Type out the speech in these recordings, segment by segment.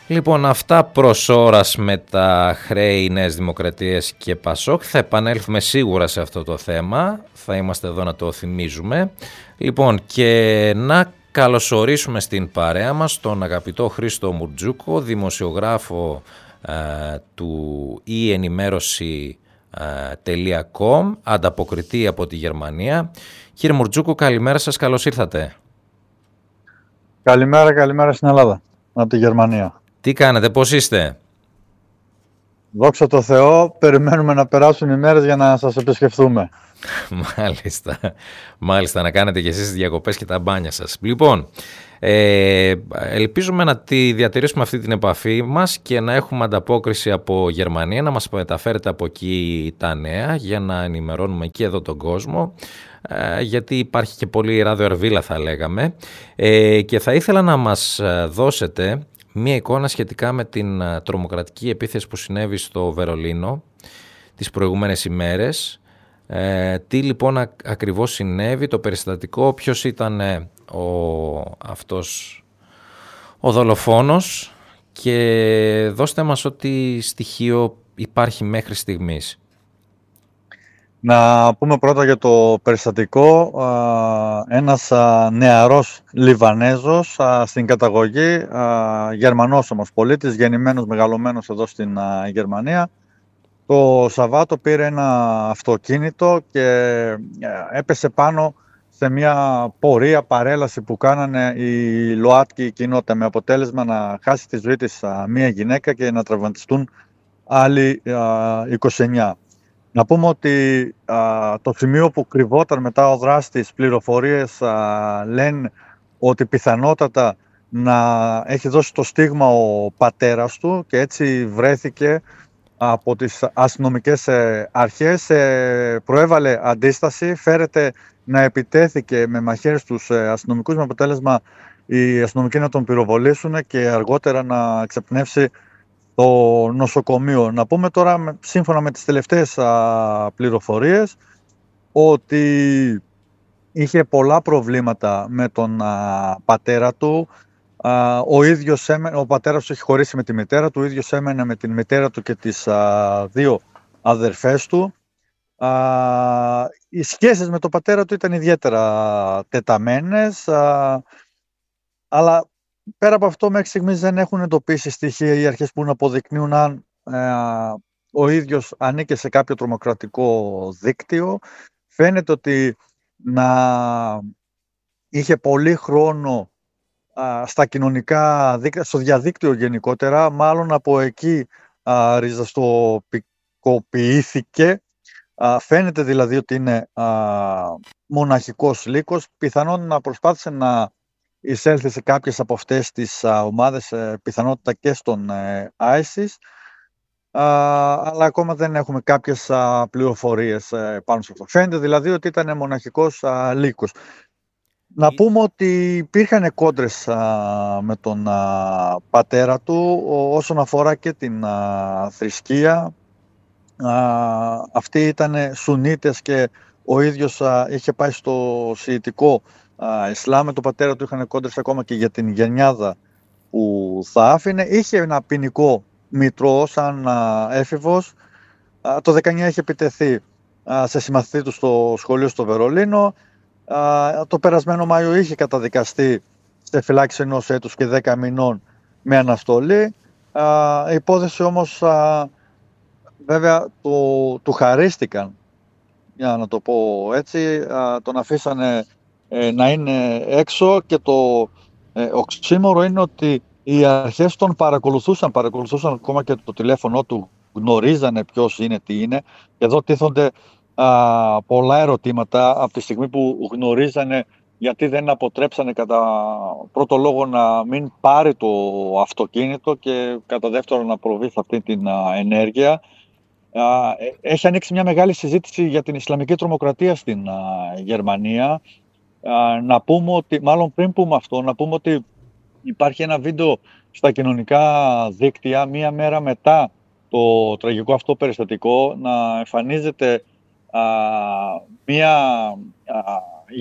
Λοιπόν, αυτά προς ώρας με τα χρέη Νέας Δημοκρατίας και Πασόκ. Θα επανέλθουμε σίγουρα σε αυτό το θέμα. Θα είμαστε εδώ να το θυμίζουμε. Λοιπόν, και να καλωσορίσουμε στην παρέα μας τον αγαπητό Χρήστο Μουρτζούκο, δημοσιογράφο του enenimerosi.com, ανταποκριτή από τη Γερμανία. Κύριε Μουρτζούκο, καλημέρα σας, καλώς ήρθατε. Καλημέρα στην Ελλάδα, από τη Γερμανία. Τι κάνετε, πώς είστε? Δόξα τω Θεώ, περιμένουμε να περάσουν οι μέρες για να σας επισκεφθούμε. Μάλιστα, να κάνετε και εσείς τις διακοπές και τα μπάνια σας. Λοιπόν, ελπίζουμε να τη διατηρήσουμε αυτή την επαφή μας και να έχουμε ανταπόκριση από Γερμανία, να μας μεταφέρετε από εκεί τα νέα για να ενημερώνουμε και εδώ τον κόσμο, γιατί υπάρχει και πολύ ραδιοαρβίλα θα λέγαμε, και θα ήθελα να μας δώσετε μία εικόνα σχετικά με την τρομοκρατική επίθεση που συνέβη στο Βερολίνο τις προηγούμενες ημέρες. Τι λοιπόν ακριβώς συνέβη, το περιστατικό, ποιος ήταν αυτός ο δολοφόνος, και δώστε μας ό,τι στοιχείο υπάρχει μέχρι στιγμής. Να πούμε πρώτα για το περιστατικό. Ένας νεαρός Λιβανέζος στην καταγωγή, Γερμανός όμως πολίτης, γεννημένος, μεγαλωμένος εδώ στην Γερμανία, το Σαββάτο πήρε ένα αυτοκίνητο και έπεσε πάνω σε μια πορεία, παρέλαση που κάνανε οι ΛΟΑΤΚΙ κοινότητα, με αποτέλεσμα να χάσει τη ζωή της μία γυναίκα και να τραυματιστούν άλλοι 29. Να πούμε ότι το σημείο που κρυβόταν μετά ο δράστης, πληροφορίες λένε ότι πιθανότατα να έχει δώσει το στίγμα ο πατέρας του και έτσι βρέθηκε από τις αστυνομικές αρχές, προέβαλε αντίσταση, φέρεται να επιτέθηκε με μαχαίρες τους αστυνομικούς, με αποτέλεσμα οι αστυνομικοί να τον πυροβολήσουν και αργότερα να εξαπνεύσει το νοσοκομείο. Να πούμε τώρα, σύμφωνα με τις τελευταίες πληροφορίες, ότι είχε πολλά προβλήματα με τον πατέρα του. Ο πατέρας του έχει χωρίσει με τη μητέρα του, ο ίδιος έμενε με την μητέρα του και τις δύο αδερφές του. Οι σχέσεις με τον πατέρα του ήταν ιδιαίτερα τεταμένες, αλλά πέρα από αυτό μέχρι στιγμής δεν έχουν εντοπίσει στοιχεία οι αρχές που να αποδεικνύουν αν ο ίδιος ανήκε σε κάποιο τρομοκρατικό δίκτυο. Φαίνεται ότι είχε πολύ χρόνο στα κοινωνικά δίκτυα, στο διαδίκτυο γενικότερα, μάλλον από εκεί ριζαστοποιήθηκε. Φαίνεται δηλαδή ότι είναι μοναχικός λύκος, πιθανόν να προσπάθησε να εισέλθει σε κάποιες από αυτές τις ομάδες, πιθανότητα και στον ISIS, αλλά ακόμα δεν έχουμε κάποιες πληροφορίες πάνω σε αυτό. Φαίνεται δηλαδή ότι ήταν μοναχικός λύκος. Να πούμε ότι υπήρχαν κόντρες με τον πατέρα του όσον αφορά και την θρησκεία. Αυτοί ήταν Σουνίτες και ο ίδιος είχε πάει στο Σιητικό Ισλάμ. Με τον πατέρα του είχαν κόντρες ακόμα και για την γενιάδα που θα άφηνε. Είχε ένα ποινικό μητρό σαν έφηβος. Το 19 είχε επιτεθεί σε συμμαθητή του στο σχολείο στο Βερολίνο. Το περασμένο Μάιο είχε καταδικαστεί σε φυλάκιση 1 έτους και 10 μηνών με αναστολή. Η υπόθεση όμως βέβαια του χαρίστηκαν, για να το πω έτσι, τον αφήσανε να είναι έξω, και το οξύμορο είναι ότι οι αρχές τον παρακολουθούσαν ακόμα και το τηλέφωνο του, γνωρίζανε ποιος είναι, τι είναι, και εδώ τίθονται πολλά ερωτήματα από τη στιγμή που γνωρίζανε γιατί δεν αποτρέψανε κατά πρώτο λόγο να μην πάρει το αυτοκίνητο και κατά δεύτερο να προβεί σε αυτή την ενέργεια. Έχει ανοίξει μια μεγάλη συζήτηση για την Ισλαμική τρομοκρατία στην Γερμανία. Να πούμε ότι, μάλλον πριν πούμε αυτό, να πούμε ότι υπάρχει ένα βίντεο στα κοινωνικά δίκτυα μία μέρα μετά το τραγικό αυτό περιστατικό, να εμφανίζεται μία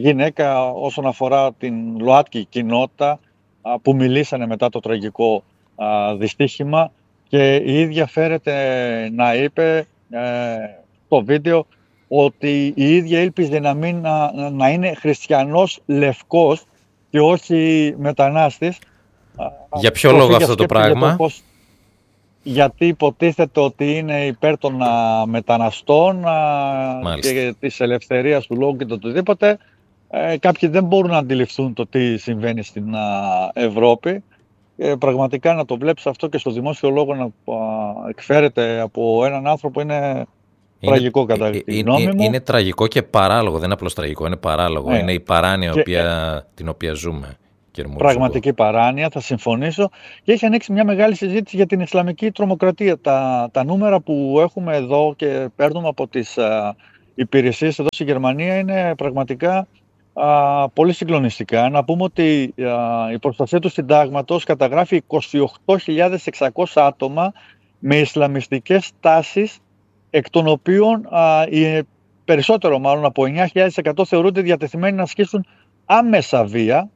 γυναίκα όσον αφορά την ΛΟΑΤΚΙ κοινότητα που μιλήσανε μετά το τραγικό δυστύχημα και η ίδια φέρεται να είπε στο βίντεο ότι η ίδια ήλπιζε να είναι χριστιανός λευκός και όχι μετανάστης. Για ποιο λόγο αυτό το πράγμα? Γιατί υποτίθεται ότι είναι υπέρ των μεταναστών και της ελευθερίας του λόγου και το οτιδήποτε. Κάποιοι δεν μπορούν να αντιληφθούν το τι συμβαίνει στην Ευρώπη. Πραγματικά να το βλέπεις αυτό και στο δημόσιο λόγο να εκφέρεται από έναν άνθρωπο είναι τραγικό κατά τη γνώμη μου. Είναι τραγικό και παράλογο, δεν είναι απλώς τραγικό, είναι παράλογο. Είναι η παράνοια την οποία ζούμε. Πραγματική παράνοια, θα συμφωνήσω. Και έχει ανοίξει μια μεγάλη συζήτηση για την Ισλαμική τρομοκρατία. Τα νούμερα που έχουμε εδώ και παίρνουμε από τις υπηρεσίες εδώ στη Γερμανία είναι πραγματικά πολύ συγκλονιστικά. Να πούμε ότι η προστασία του συντάγματος καταγράφει 28.600 άτομα με ισλαμιστικές τάσεις, εκ των οποίων περισσότερο μάλλον από 9.100 θεωρούνται διατεθειμένοι να ασκήσουν άμεσα βία.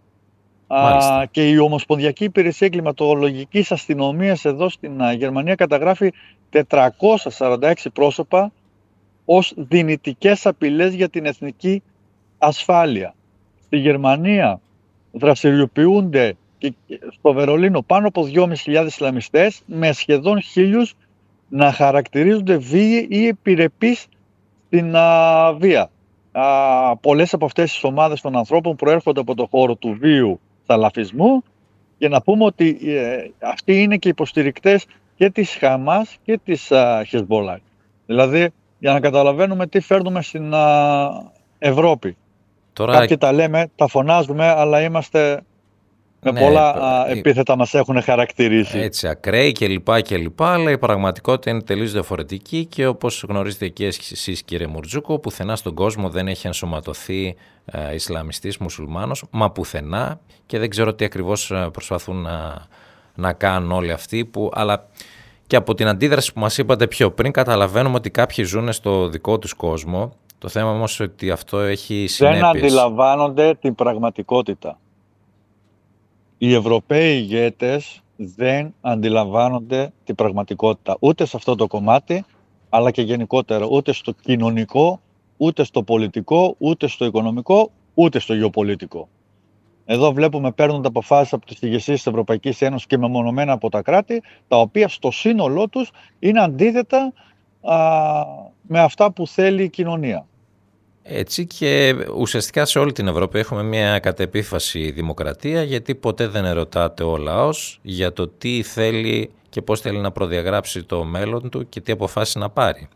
Και η Ομοσπονδιακή Υπηρεσία Εγκληματολογικής Αστυνομίας εδώ στην Γερμανία καταγράφει 446 πρόσωπα ως δυνητικές απειλές για την εθνική ασφάλεια. Στη Γερμανία δραστηριοποιούνται και στο Βερολίνο πάνω από 2.500 Ισλαμιστές, με σχεδόν 1.000 να χαρακτηρίζονται βίαιοι ή επιρρεπείς στην βία. Πολλές από αυτές τις ομάδες των ανθρώπων προέρχονται από το χώρο του βίου σαλαφισμού, και να πούμε ότι αυτοί είναι και υποστηρικτές και της Χαμάς και της Χεσμπόλα. Δηλαδή, για να καταλαβαίνουμε τι φέρνουμε στην Ευρώπη. Τώρα... Κάποιοι τα λέμε, τα φωνάζουμε, αλλά είμαστε με πολλά επίθετα μας έχουν χαρακτηρίσει. Έτσι, ακραίοι κλπ. Αλλά η πραγματικότητα είναι τελείως διαφορετική και όπως γνωρίζετε και εσείς, κύριε Μουρτζούκο, πουθενά στον κόσμο δεν έχει ενσωματωθεί Ισλαμιστής μουσουλμάνος, μα πουθενά, και δεν ξέρω τι ακριβώς προσπαθούν να κάνουν όλοι αυτοί, αλλά και από την αντίδραση που μας είπατε πιο πριν καταλαβαίνουμε ότι κάποιοι ζουν στο δικό τους κόσμο. Το θέμα όμως είναι ότι αυτό έχει συνέπειες. Δεν αντιλαμβάνονται την πραγματικότητα. Οι Ευρωπαίοι ηγέτες δεν αντιλαμβάνονται την πραγματικότητα ούτε σε αυτό το κομμάτι, αλλά και γενικότερα ούτε στο κοινωνικό, ούτε στο πολιτικό, ούτε στο οικονομικό, ούτε στο γεωπολιτικό. Εδώ βλέπουμε παίρνονται αποφάσεις από τις ηγεσίες της Ευρωπαϊκής Ένωσης και μεμονωμένα από τα κράτη, τα οποία στο σύνολό τους είναι αντίθετα με αυτά που θέλει η κοινωνία. Έτσι, και ουσιαστικά σε όλη την Ευρώπη έχουμε μια κατ' επίφαση δημοκρατία, γιατί ποτέ δεν ερωτάται ο λαός για το τι θέλει και πώς θέλει να προδιαγράψει το μέλλον του και τι αποφάσεις να πάρει.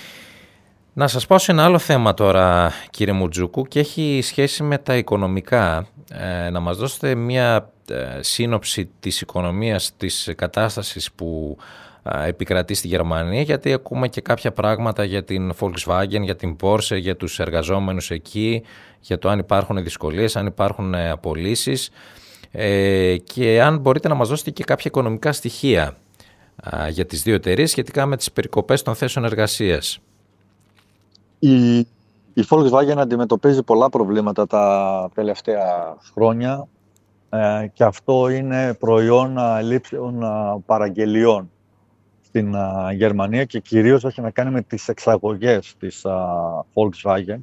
Να σας πάω σε ένα άλλο θέμα τώρα, κύριε Μουρτζούκου, και έχει σχέση με τα οικονομικά. Να μας δώσετε μια σύνοψη της οικονομίας, της κατάστασης που επικρατεί στη Γερμανία, γιατί ακούμε και κάποια πράγματα για την Volkswagen, για την Porsche, για τους εργαζόμενους εκεί, για το αν υπάρχουν δυσκολίες, αν υπάρχουν απολύσεις, και αν μπορείτε να μας δώσετε και κάποια οικονομικά στοιχεία για τις δύο εταιρείες σχετικά με τις περικοπές των θέσεων εργασίας. Η Volkswagen αντιμετωπίζει πολλά προβλήματα τα τελευταία χρόνια, και αυτό είναι προϊόν λήψεων παραγγελιών στην Γερμανία, και κυρίως έχει να κάνει με τις εξαγωγές της Volkswagen.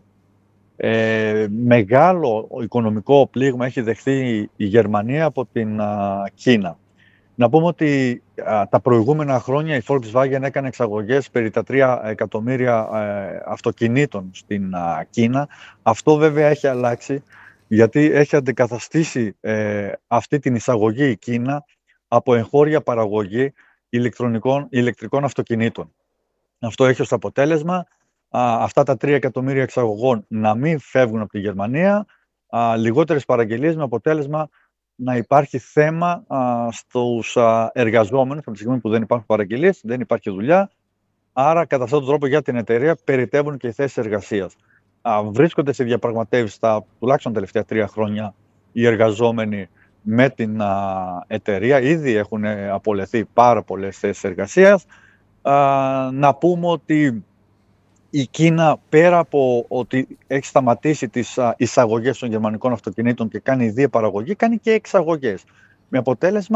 Μεγάλο οικονομικό πλήγμα έχει δεχθεί η Γερμανία από την Κίνα. Να πούμε ότι τα προηγούμενα χρόνια η Volkswagen έκανε εξαγωγές περί τα 3 εκατομμύρια αυτοκινήτων στην Κίνα. Αυτό βέβαια έχει αλλάξει, γιατί έχει αντικαταστήσει αυτή την εισαγωγή η Κίνα από εγχώρια παραγωγή ηλεκτρικών αυτοκινήτων. Αυτό έχει ως αποτέλεσμα αυτά τα 3 εκατομμύρια εξαγωγών να μην φεύγουν από τη Γερμανία, λιγότερες παραγγελίες, με αποτέλεσμα να υπάρχει θέμα στους εργαζόμενους από τη στιγμή που δεν υπάρχουν παραγγελίες, δεν υπάρχει δουλειά. Άρα, κατά αυτόν τον τρόπο για την εταιρεία περιτεύουν και οι θέσεις εργασίας. Βρίσκονται σε διαπραγματεύσεις τα τουλάχιστον τελευταία 3 χρόνια οι εργαζόμενοι με την εταιρεία. Ήδη έχουν απολεθεί πάρα πολλές θέσεις εργασίας. Να πούμε ότι η Κίνα, πέρα από ότι έχει σταματήσει τις εισαγωγές των γερμανικών αυτοκινήτων και κάνει ιδία παραγωγή, κάνει και εξαγωγές. Με αποτέλεσμα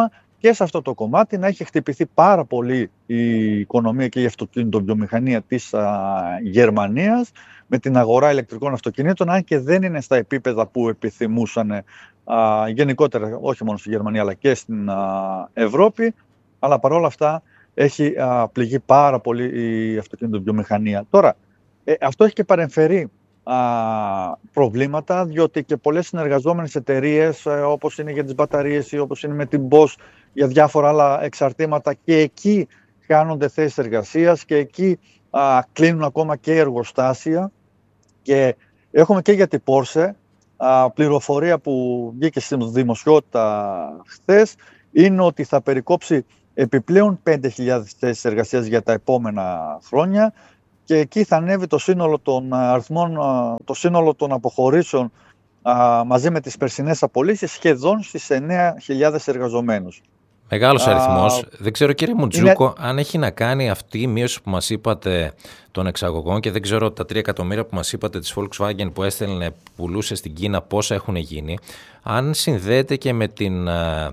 και σε αυτό το κομμάτι να έχει χτυπηθεί πάρα πολύ η οικονομία και η αυτοκινητοβιομηχανία της Γερμανίας με την αγορά ηλεκτρικών αυτοκινήτων, αν και δεν είναι στα επίπεδα που επιθυμούσαν γενικότερα, όχι μόνο στη Γερμανία αλλά και στην Ευρώπη, αλλά παρόλα αυτά έχει πληγεί πάρα πολύ η αυτοκινητοβιομηχανία. Τώρα, αυτό έχει και παρεμφερεί προβλήματα, διότι και πολλές συνεργαζόμενες εταιρείες όπως είναι για τις μπαταρίες ή όπως είναι με την Bosch για διάφορα άλλα εξαρτήματα, και εκεί χάνονται θέσεις εργασίας και εκεί κλείνουν ακόμα και εργοστάσια. Και έχουμε και για την Porsche πληροφορία που βγήκε στην δημοσιότητα χθες, είναι ότι θα περικόψει επιπλέον 5.000 θέσεις εργασίας για τα επόμενα χρόνια, και εκεί θα ανέβει το σύνολο των αριθμών, το σύνολο των αποχωρήσεων μαζί με τις περσινές απολύσεις σχεδόν στις 9.000 εργαζομένους. Μεγάλος αριθμός. Δεν ξέρω, κύριε Μουτζούκο, αν έχει να κάνει αυτή η μείωση που μας είπατε των εξαγωγών, και δεν ξέρω τα 3 εκατομμύρια που μας είπατε της Volkswagen που έστελνε, πουλούσε στην Κίνα, πόσα έχουν γίνει, αν συνδέεται και με την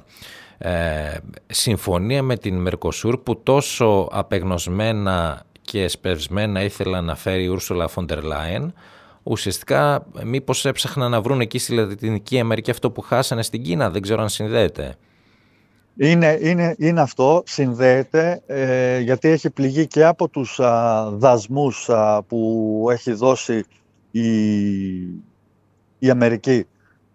συμφωνία με την Mercosur που τόσο απεγνωσμένα και εσπευσμένα ήθελα να φέρει η Ούρσουλα Φον ντερ Λάιεν. Ουσιαστικά μήπως έψαχναν να βρουν εκεί στη Λατινική Αμερική αυτό που χάσανε στην Κίνα, δεν ξέρω αν συνδέεται. Είναι αυτό, συνδέεται, γιατί έχει πληγεί και από τους δασμούς που έχει δώσει η Αμερική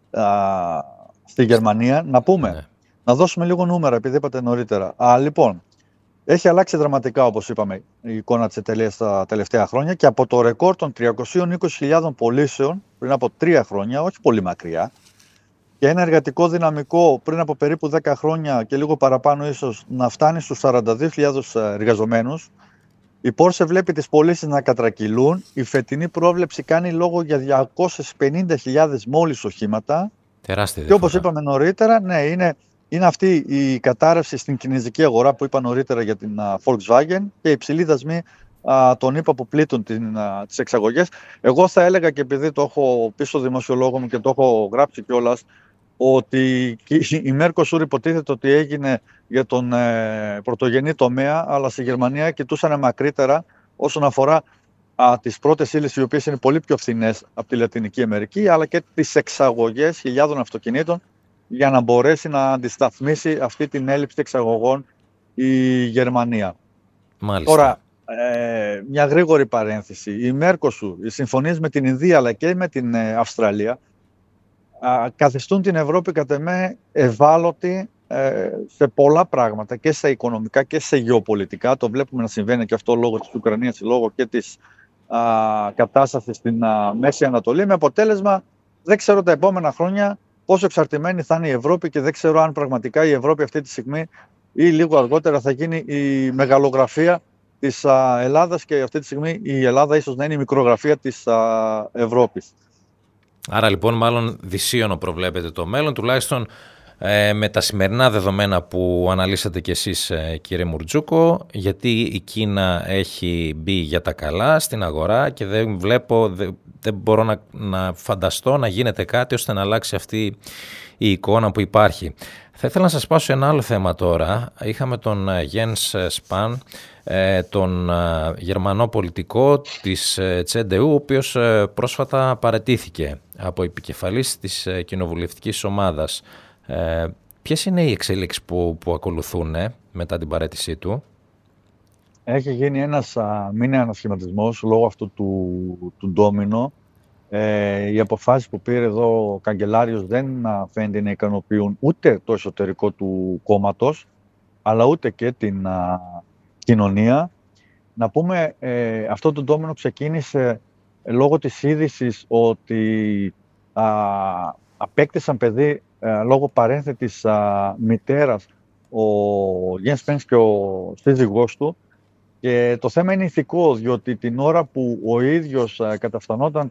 στη Γερμανία. Να πούμε, ναι. Να δώσουμε λίγο νούμερα, επειδή είπατε νωρίτερα. Λοιπόν, έχει αλλάξει δραματικά, όπως είπαμε, η εικόνα της εταιρείας τα τελευταία χρόνια, και από το ρεκόρ των 320.000 πωλήσεων πριν από 3 χρόνια, όχι πολύ μακριά, και ένα εργατικό δυναμικό πριν από περίπου 10 χρόνια και λίγο παραπάνω ίσως να φτάνει στους 42.000 εργαζομένους, η Porsche βλέπει τις πωλήσεις να κατρακυλούν. Η φετινή πρόβλεψη κάνει λόγο για 250.000 μόλις οχήματα. Τεράστια διαφορά. Και όπως είπαμε νωρίτερα, ναι, είναι αυτή η κατάρρευση στην κινεζική αγορά που είπα νωρίτερα για την Volkswagen και οι υψηλοί δασμοί των ΗΠΑ που πλήττουν τις εξαγωγές. Εγώ θα έλεγα, και επειδή το έχω πει στο δημοσιολόγο μου και το έχω γράψει κιόλας, ότι η Mercosur υποτίθεται ότι έγινε για τον πρωτογενή τομέα, αλλά στη Γερμανία κοιτούσαν μακρύτερα όσον αφορά τις πρώτες ύλες, οι οποίες είναι πολύ πιο φθηνές από τη Λατινική Αμερική, αλλά και τις εξαγωγές χιλιάδων αυτοκινήτων, για να μπορέσει να αντισταθμίσει αυτή την έλλειψη εξαγωγών η Γερμανία. Μάλιστα. Τώρα, μια γρήγορη παρένθεση. Η Mercosur, οι συμφωνίες με την Ινδία αλλά και με την Αυστραλία καθιστούν την Ευρώπη κατ' εμέ ευάλωτη σε πολλά πράγματα, και σε οικονομικά και σε γεωπολιτικά. Το βλέπουμε να συμβαίνει και αυτό λόγω της Ουκρανίας, λόγω και της κατάστασης στην Μέση Ανατολή, με αποτέλεσμα δεν ξέρω τα επόμενα χρόνια πόσο εξαρτημένη θα είναι η Ευρώπη, και δεν ξέρω αν πραγματικά η Ευρώπη αυτή τη στιγμή ή λίγο αργότερα θα γίνει η μεγαλογραφία της Ελλάδας, και αυτή τη στιγμή η Ελλάδα ίσως να είναι η μικρογραφία της Ευρώπης. Άρα λοιπόν μάλλον δυσίωνο προβλέπετε το μέλλον, τουλάχιστον με τα σημερινά δεδομένα που αναλύσατε κι εσείς, κύριε Μουρτζούκο, γιατί η Κίνα έχει μπει για τα καλά στην αγορά και δεν μπορώ να φανταστώ να γίνεται κάτι ώστε να αλλάξει αυτή η εικόνα που υπάρχει. Θα ήθελα να σας πάω σε ένα άλλο θέμα τώρα. Είχαμε τον Jens Spahn, τον γερμανό πολιτικό της CDU, ο οποίος πρόσφατα παραιτήθηκε από επικεφαλής της κοινοβουλευτικής ομάδας. Ποιες είναι οι εξέλιξεις που ακολουθούν μετά την παραίτησή του? Έχει γίνει ένας μήνυα ανασχηματισμός λόγω αυτού του ντόμινο. Οι αποφάσεις που πήρε εδώ ο καγκελάριος δεν φαίνεται να ικανοποιούν ούτε το εσωτερικό του κόμματος, αλλά ούτε και την κοινωνία. Να πούμε, αυτό το ντόμινο ξεκίνησε λόγω της είδησης ότι απέκτησαν παιδί λόγω παρένθετης μητέρας ο Jens Spahn και ο σύζυγός του, και το θέμα είναι ηθικό, διότι την ώρα που ο ίδιος καταφθανόταν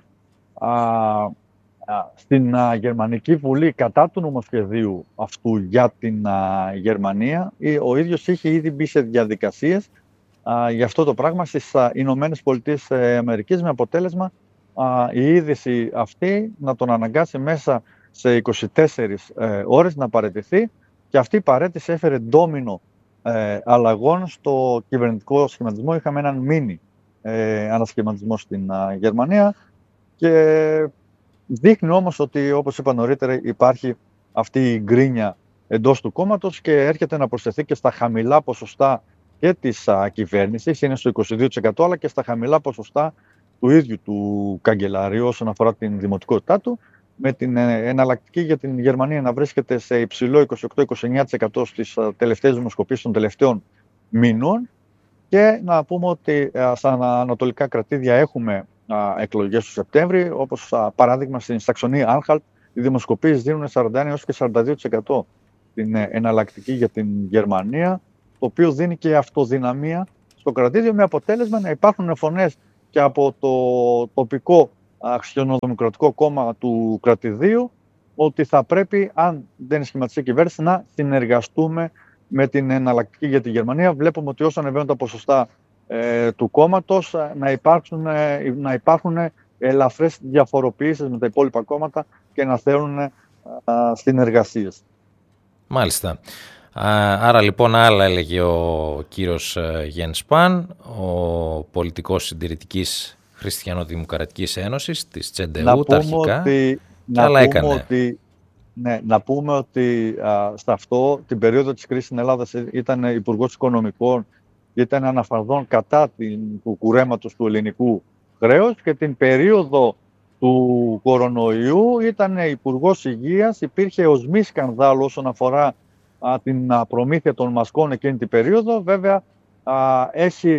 στην Γερμανική Βουλή κατά του νομοσχεδίου αυτού για την Γερμανία, ο ίδιος είχε ήδη μπει σε διαδικασίες για αυτό το πράγμα στις Ηνωμένες Πολιτείες Αμερικής, με αποτέλεσμα η είδηση αυτή να τον αναγκάσει μέσα σε 24 ώρες να παραιτηθεί, Και αυτή η παραίτηση έφερε ντόμινο αλλαγών στο κυβερνητικό σχηματισμό. Είχαμε έναν μίνι ανασχηματισμό στην Γερμανία και δείχνει όμως ότι, όπως είπα νωρίτερα, υπάρχει αυτή η γκρίνια εντός του κόμματος και έρχεται να προσθεθεί και στα χαμηλά ποσοστά και της κυβέρνησης, είναι στο 22%, αλλά και στα χαμηλά ποσοστά του ίδιου του καγκελαρίου όσον αφορά την δημοτικότητά του, με την εναλλακτική για την Γερμανία να βρίσκεται σε υψηλό 28-29% στις τελευταίες δημοσκοπήσεις των τελευταίων μήνων. Και να πούμε ότι στα ανατολικά κρατήδια έχουμε εκλογές του Σεπτέμβρη, όπως παράδειγμα στην Σαξονία-Άνχαλτ, οι δημοσκοπήσεις δίνουν 41% έως και 42% την εναλλακτική για την Γερμανία, το οποίο δίνει και αυτοδυναμία στο κρατήδιο, με αποτέλεσμα να υπάρχουν φωνές και από το τοπικό χριστιανοδημοκρατικό κόμμα του κρατηδίου ότι θα πρέπει, αν δεν σχηματιστεί η κυβέρνηση, να συνεργαστούμε με την εναλλακτική για τη Γερμανία. Βλέπουμε ότι όσο ανεβαίνουν τα ποσοστά του κόμματος, να υπάρχουν ελαφρές διαφοροποιήσεις με τα υπόλοιπα κόμματα και να θέλουν συνεργασίες. Μάλιστα. Άρα λοιπόν άλλα έλεγε ο κύριος Γιένς Σπαν, ο πολιτικός συντηρητικής Χριστιανοδημοκρατικής Ένωσης της CDU, τα αρχικά, και άλλα έκανε. Να πούμε ότι σε αυτό την περίοδο της κρίσης στην Ελλάδα ήταν υπουργός οικονομικών, ήταν αναφανδόν κατά του κουρέματος του ελληνικού χρέους, και την περίοδο του κορονοϊού ήταν υπουργός υγείας. Υπήρχε οσμή σκανδάλου όσον αφορά την προμήθεια των μασκών εκείνη την περίοδο. Βέβαια έχει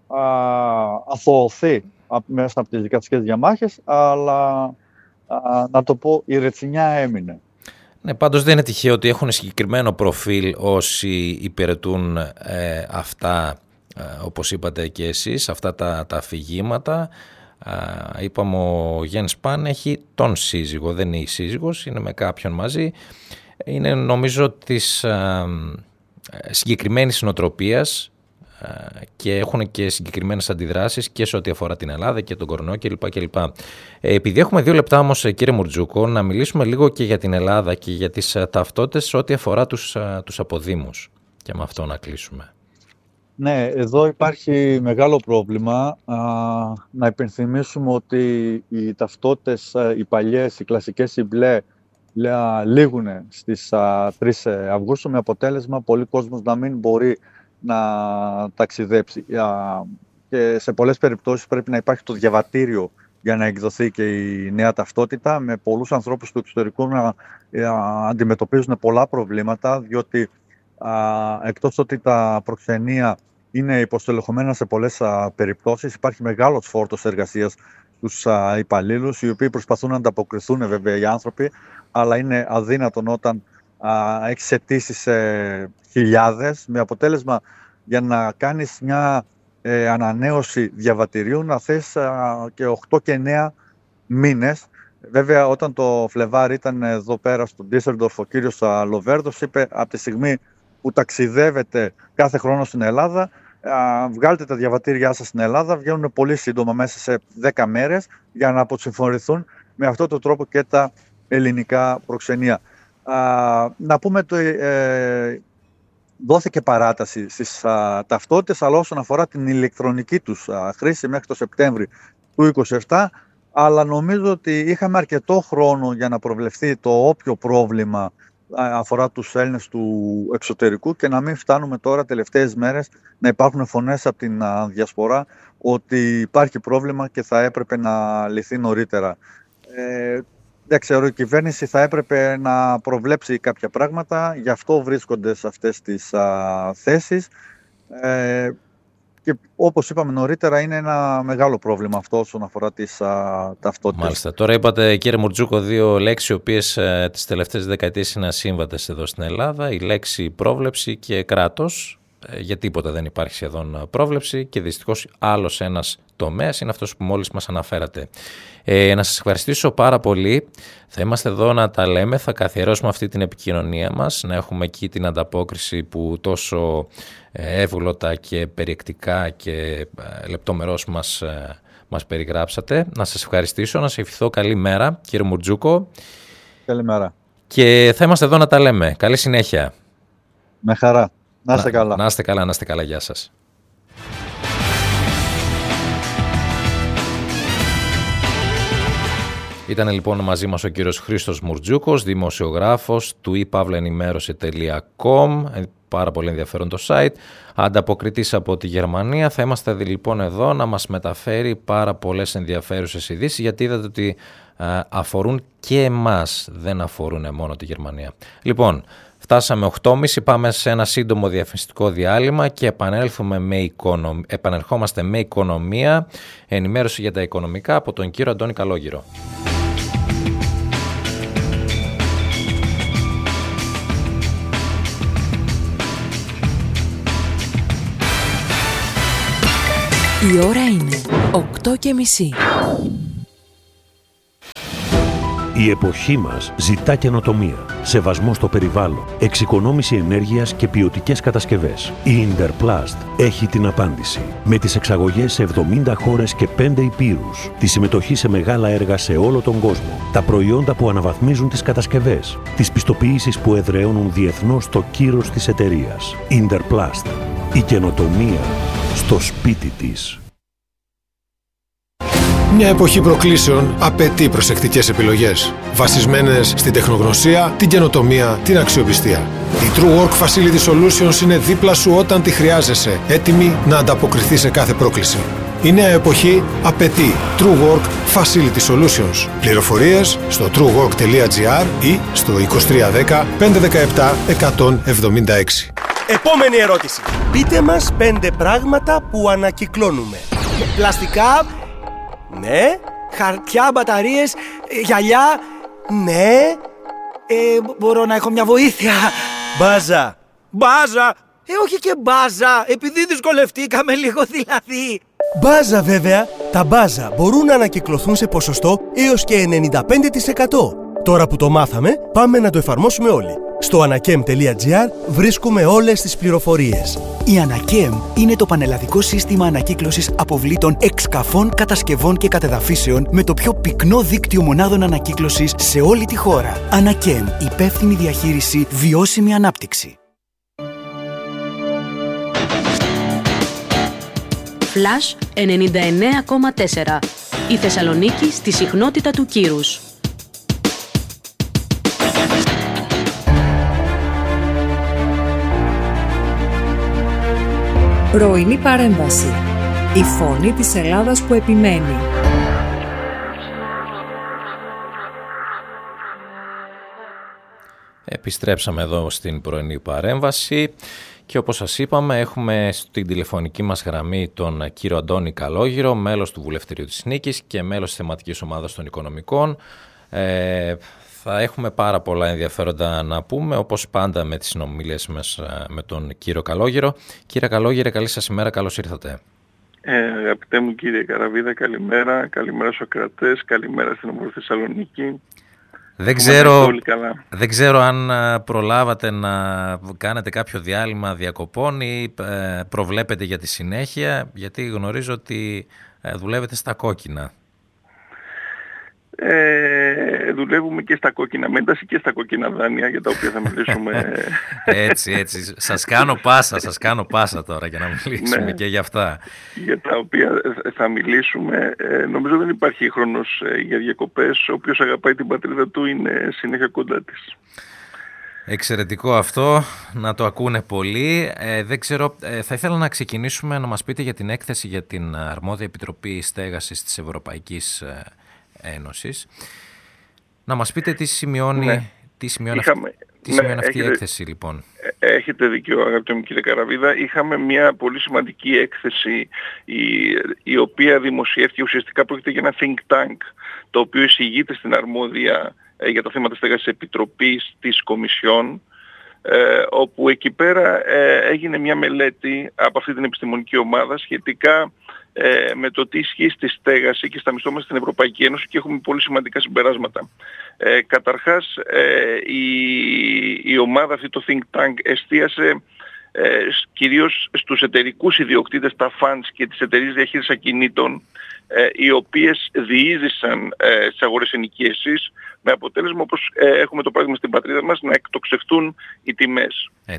αθωωωθεί μέσα από τις δικαστικές διαμάχες, αλλά να το πω, η ρετσινιά έμεινε. Ναι, πάντως δεν είναι τυχαίο ότι έχουν συγκεκριμένο προφίλ όσοι υπηρετούν αυτά, όπως είπατε και εσείς, αυτά τα αφηγήματα. Είπαμε, ο Γιένς Σπαν έχει τον σύζυγο, δεν είναι η σύζυγος, είναι με κάποιον μαζί. Είναι νομίζω της συγκεκριμένης νοοτροπίας και έχουν και συγκεκριμένες αντιδράσεις και σε ό,τι αφορά την Ελλάδα και τον κορονοϊό κλπ. Επειδή έχουμε 2 λεπτά όμως, κύριε Μουρτζούκο, να μιλήσουμε λίγο και για την Ελλάδα και για τις ταυτότητες σε ό,τι αφορά τους αποδήμους, και με αυτό να κλείσουμε. Ναι, εδώ υπάρχει μεγάλο πρόβλημα. Να υπενθυμίσουμε ότι οι ταυτότητες, οι παλιές, οι κλασικές, οι μπλε, λήγουν στις 3 Αυγούστου, με αποτέλεσμα πολλοί κόσμος να μην μπορεί να ταξιδέψει. Και σε πολλές περιπτώσεις πρέπει να υπάρχει το διαβατήριο για να εκδοθεί και η νέα ταυτότητα, με πολλούς ανθρώπους του εξωτερικού να αντιμετωπίζουν πολλά προβλήματα, διότι εκτός ότι τα προξενία είναι υποστελεχωμένα σε πολλές περιπτώσεις, υπάρχει μεγάλος φόρτος εργασίας στους υπαλλήλους, οι οποίοι προσπαθούν να ανταποκριθούν βέβαια οι άνθρωποι, αλλά είναι αδύνατον όταν έχεις αιτήσεις χιλιάδες, με αποτέλεσμα για να κάνεις μια ανανέωση διαβατηρίου να θες και 8 και 9 μήνες. Βέβαια, όταν το Φλεβάρι ήταν εδώ πέρα στο Ντίσσελντορφ, ο κύριος Λοβέρδος είπε, από τη στιγμή που ταξιδεύετε κάθε χρόνο στην Ελλάδα, βγάλτε τα διαβατήριά σας στην Ελλάδα, βγαίνουν πολύ σύντομα, μέσα σε 10 μέρες, για να αποσυμφορηθούν με αυτόν τον τρόπο και τα ελληνικά προξενία. Να πούμε ότι δόθηκε παράταση στις ταυτότητες, αλλά όσον αφορά την ηλεκτρονική τους χρήση μέχρι το Σεπτέμβρη του 2027, αλλά νομίζω ότι είχαμε αρκετό χρόνο για να προβλεφθεί το όποιο πρόβλημα αφορά τους Έλληνες του εξωτερικού και να μην φτάνουμε τώρα τελευταίες μέρες να υπάρχουν φωνές από την διασπορά ότι υπάρχει πρόβλημα και θα έπρεπε να λυθεί νωρίτερα. Δεν ξέρω, η κυβέρνηση θα έπρεπε να προβλέψει κάποια πράγματα, γι' αυτό βρίσκονται σε αυτές τις θέσεις. Και όπως είπαμε νωρίτερα, είναι ένα μεγάλο πρόβλημα αυτό όσον αφορά τις ταυτότητες. Μάλιστα. Τώρα είπατε, κύριε Μουρτζούκο, 2 λέξεις οι οποίες τις τελευταίες δεκαετίες είναι ασύμβατες εδώ στην Ελλάδα. Η λέξη πρόβλεψη και κράτος. Για τίποτα δεν υπάρχει σχεδόν πρόβλεψη και δυστυχώς άλλος ένας τομέας είναι αυτός που μόλις μας αναφέρατε. Να σας ευχαριστήσω πάρα πολύ. Θα είμαστε εδώ να τα λέμε, θα καθιερώσουμε αυτή την επικοινωνία μας, να έχουμε εκεί την ανταπόκριση που τόσο εύγλωτα και περιεκτικά και λεπτομερώς μας περιγράψατε. Να σας ευχαριστήσω, να σας ευχηθώ καλή μέρα, κύριε Μουρτζούκο. Καλημέρα. Και θα είμαστε εδώ να τα λέμε. Καλή συνέχεια. Με χαρά. Να είστε καλά. Να είστε καλά, να είστε καλά. Γεια σας. Ήταν λοιπόν μαζί μας ο κύριος Χρήστος Μουρτζούκος, δημοσιογράφος του ipavlenimmerose.com, πάρα πολύ ενδιαφέρον το site, ανταποκριτής από τη Γερμανία. Θα είμαστε λοιπόν εδώ να μας μεταφέρει πάρα πολλές ενδιαφέρουσες ειδήσεις, γιατί είδατε ότι αφορούν και εμάς, δεν αφορούν μόνο τη Γερμανία. Λοιπόν, φτάσαμε 8.30, πάμε σε ένα σύντομο διαφημιστικό διάλειμμα και επανερχόμαστε με οικονομία, ενημέρωση για τα οικονομικά από τον κύριο Αντώνη Καλόγυρο. Η ώρα είναι 8:30. Η εποχή μας ζητά καινοτομία, σεβασμό στο περιβάλλον, εξοικονόμηση ενέργειας και ποιοτικές κατασκευές. Η Interplast έχει την απάντηση. Με τις εξαγωγές σε 70 χώρες και 5 ηπείρους, τη συμμετοχή σε μεγάλα έργα σε όλο τον κόσμο, τα προϊόντα που αναβαθμίζουν τις κατασκευές, τις πιστοποιήσεις που εδραιώνουν διεθνώς το κύρος της εταιρείας. Interplast. Η καινοτομία στο σπίτι της. Μια εποχή προκλήσεων απαιτεί προσεκτικές επιλογές, βασισμένες στην τεχνογνωσία, την καινοτομία, την αξιοπιστία. Η True Work Facility Solutions είναι δίπλα σου όταν τη χρειάζεσαι, έτοιμη να ανταποκριθεί σε κάθε πρόκληση. Η νέα εποχή απαιτεί True Work Facility Solutions. Πληροφορίες στο truework.gr ή στο 2310 517 176. Επόμενη ερώτηση. Πείτε μας 5 πράγματα που ανακυκλώνουμε. Πλαστικά, ναι. Χαρτιά, μπαταρίες, γυαλιά, ναι. Μπορώ να έχω μια βοήθεια? Μπάζα. Μπάζα. Όχι και μπάζα, επειδή δυσκολευτήκαμε λίγο δηλαδή. Μπάζα βέβαια. Τα μπάζα μπορούν να ανακυκλωθούν σε ποσοστό έως και 95%. Τώρα που το μάθαμε, πάμε να το εφαρμόσουμε όλοι. Στο anakem.gr βρίσκουμε όλες τις πληροφορίες. Η Anakem είναι το πανελλαδικό σύστημα ανακύκλωσης αποβλήτων εξκαφών, κατασκευών και κατεδαφίσεων με το πιο πυκνό δίκτυο μονάδων ανακύκλωσης σε όλη τη χώρα. Anakem, υπεύθυνη διαχείριση, βιώσιμη ανάπτυξη. Flash 99,4. Η Θεσσαλονίκη στη συχνότητα του κύρους. Πρωινή παρέμβαση. Η φωνή της Ελλάδας που επιμένει. Επιστρέψαμε εδώ στην πρωινή παρέμβαση και όπως σας είπαμε έχουμε στην τηλεφωνική μας γραμμή τον κύριο Αντώνη Καλόγυρο, μέλος του Βουλευτηρίου της Νίκης και μέλος της θεματικής ομάδας των οικονομικών. Θα έχουμε πάρα πολλά ενδιαφέροντα να πούμε, όπως πάντα με τις συνομιλίες μας με τον κύριο Καλόγυρο. Κύριε Καλόγυρε, καλή σας ημέρα, καλώς ήρθατε. Αγαπητέ μου κύριε Καραβίδα, καλημέρα. Καλημέρα στους ακροατές, καλημέρα στην όμορφη Θεσσαλονίκη. Δεν ξέρω αν προλάβατε να κάνετε κάποιο διάλειμμα διακοπών ή προβλέπετε για τη συνέχεια, γιατί γνωρίζω ότι δουλεύετε στα κόκκινα. Δουλεύουμε και στα κόκκινα μέταση και στα κόκκινα δάνεια, για τα οποία θα μιλήσουμε. Έτσι. Σας κάνω πάσα τώρα για να μιλήσουμε, ναι, και για αυτά. Για τα οποία θα μιλήσουμε. Νομίζω δεν υπάρχει χρόνος για διακοπές. Όποιος αγαπάει την πατρίδα του είναι συνέχεια κοντά της. Εξαιρετικό αυτό, να το ακούνε πολλοί. Δεν ξέρω, θα ήθελα να ξεκινήσουμε να μας πείτε για την έκθεση για την Αρμόδια Επιτροπή Στέγασης της Ευρωπαϊκής Ένωσης. Να μας πείτε τι σημειώνει, ναι, αυτή η έκθεση λοιπόν. Έχετε δίκιο αγαπητέ μου κύριε Καραβίδα. Είχαμε μια πολύ σημαντική έκθεση η οποία δημοσιεύτηκε. Ουσιαστικά πρόκειται για ένα think tank το οποίο εισηγείται στην αρμόδια για τα θέματα στέγασης επιτροπής της Κομισιόν, όπου εκεί πέρα έγινε μια μελέτη από αυτή την επιστημονική ομάδα σχετικά με το τι ισχύει στη στέγαση και στα μισθώματα στην Ευρωπαϊκή Ένωση, και έχουμε πολύ σημαντικά συμπεράσματα. Καταρχάς, η ομάδα αυτή, το think tank, εστίασε κυρίως στους εταιρικούς ιδιοκτήτες, τα funds και τις εταιρείες διαχείρισης ακινήτων, οι οποίες διείσδησαν στις αγορές ενοικίασης, με αποτέλεσμα, όπως έχουμε το πράγμα στην πατρίδα μας, να εκτοξευτούν οι τιμές. Έτσι.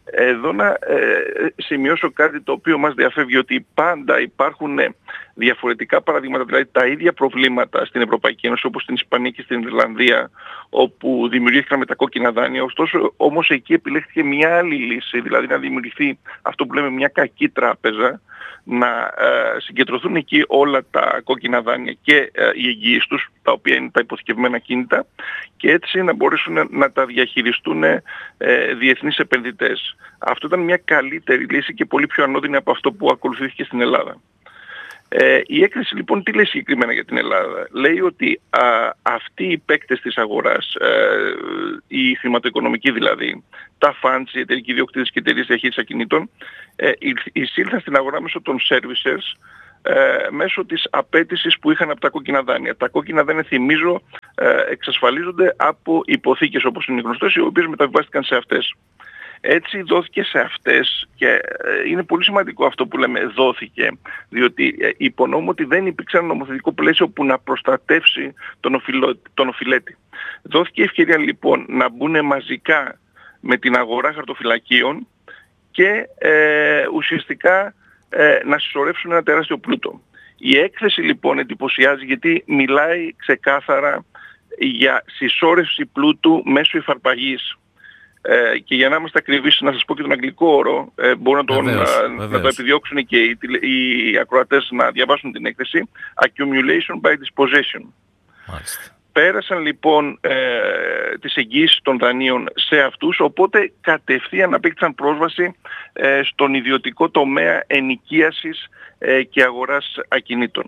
Εδώ να σημειώσω κάτι το οποίο μας διαφεύγει, ότι πάντα υπάρχουν διαφορετικά παραδείγματα, δηλαδή τα ίδια προβλήματα στην Ευρωπαϊκή Ένωση όπως στην Ισπανία και στην Ιρλανδία, όπου δημιουργήθηκαν με τα κόκκινα δάνεια. Ωστόσο όμως εκεί επιλέχθηκε μια άλλη λύση, δηλαδή να δημιουργηθεί αυτό που λέμε μια κακή τράπεζα, να συγκεντρωθούν εκεί όλα τα κόκκινα δάνεια και οι εγγυήσεις τους, τα οποία είναι τα υποθηκευμένα ακίνητα, και έτσι να μπορέσουν να τα διαχειριστούν διεθνείς επενδυτές. Αυτό ήταν μια καλύτερη λύση και πολύ πιο ανώδυνη από αυτό που ακολουθήθηκε στην Ελλάδα. Η έκθεση λοιπόν τι λέει συγκεκριμένα για την Ελλάδα? Λέει ότι αυτοί οι παίκτες της αγοράς, οι χρηματοοικονομικοί δηλαδή, τα funds, οι εταιρικοί ιδιοκτήτες και εταιρείες διαχείρισης ακινήτων, εισήλθαν στην αγορά μέσω των servicers, μέσω της απέτησης που είχαν από τα κόκκινα δάνεια. Τα κόκκινα δάνεια, θυμίζω, εξασφαλίζονται από υποθήκες όπως είναι γνωστές, οι οποίες μεταβιβάστηκαν σε αυτές. Έτσι δόθηκε σε αυτές, και είναι πολύ σημαντικό αυτό που λέμε δόθηκε, διότι υπονοούμε ότι δεν υπήρξε ένα νομοθετικό πλαίσιο που να προστατεύσει τον οφειλέτη. Δόθηκε η ευκαιρία λοιπόν να μπουν μαζικά με την αγορά χαρτοφυλακίων και ουσιαστικά να συσσωρεύσουν ένα τεράστιο πλούτο. Η έκθεση λοιπόν εντυπωσιάζει, γιατί μιλάει ξεκάθαρα για συσσόρευση πλούτου μέσω υφαρπαγής. Και για να είμαστε ακριβείς, να σας πω και τον αγγλικό όρο, μπορούν να το επιδιώξουν και οι ακροατές να διαβάσουν την έκθεση. Accumulation by dispossession. Μάλιστα. Πέρασαν λοιπόν τις εγγύησεις των δανείων σε αυτούς, οπότε κατευθείαν απέκτησαν πρόσβαση στον ιδιωτικό τομέα ενοικίασης και αγοράς ακινήτων.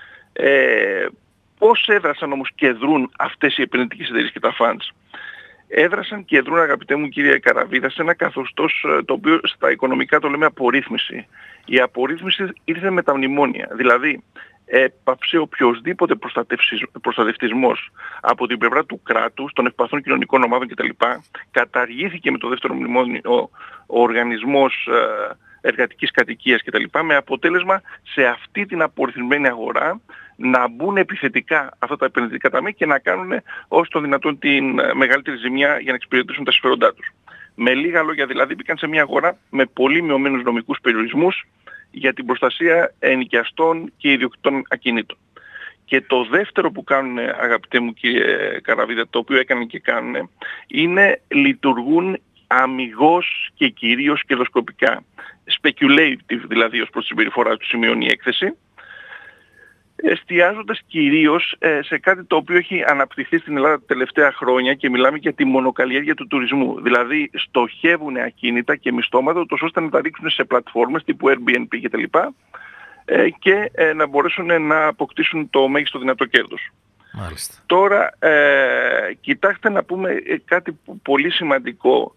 Πώς έδρασαν όμως και δρούν αυτές οι επενδυτικές εταιρείες και τα funds? Έδρασαν και δρούν, αγαπητέ μου κύριε Καραβίδα, σε ένα καθεστώς το οποίο στα οικονομικά το λέμε απορρίθμιση. Η απορρίθμιση ήρθε με τα μνημόνια. Δηλαδή έπαψε οποιοσδήποτε προστατευτισμός από την πλευρά του κράτους, των ευπαθών κοινωνικών ομάδων κτλ. Καταργήθηκε με το δεύτερο μνημόνιο ο οργανισμός εργατικής κατοικίας κτλ. Με αποτέλεσμα σε αυτή την απορριθμισμένη αγορά να μπουν επιθετικά αυτά τα επενδυτικά ταμεία και να κάνουν όσο το δυνατόν την μεγαλύτερη ζημιά για να εξυπηρετήσουν τα συμφέροντά τους. Με λίγα λόγια δηλαδή, μπήκαν σε μια αγορά με πολύ μειωμένους νομικούς περιορισμούς για την προστασία ενοικιαστών και ιδιοκτητών ακινήτων. Και το δεύτερο που κάνουν, αγαπητέ μου κύριε Καραβίδα, το οποίο έκαναν και κάνουν, είναι λειτουργούν αμιγώς και κυρίως κερδοσκοπικά. Speculative δηλαδή ως προς τη συμπεριφορά του, σημειώνει η έκθεση, εστιάζοντας κυρίως σε κάτι το οποίο έχει αναπτυχθεί στην Ελλάδα τα τελευταία χρόνια, και μιλάμε για τη μονοκαλλιέργεια του τουρισμού. Δηλαδή στοχεύουν ακίνητα και μισθώματα ώστε να τα ρίξουν σε πλατφόρμες τύπου Airbnb κτλ. Και να μπορέσουν να αποκτήσουν το μέγιστο δυνατό κέρδος. Μάλιστα. Τώρα κοιτάξτε να πούμε κάτι πολύ σημαντικό.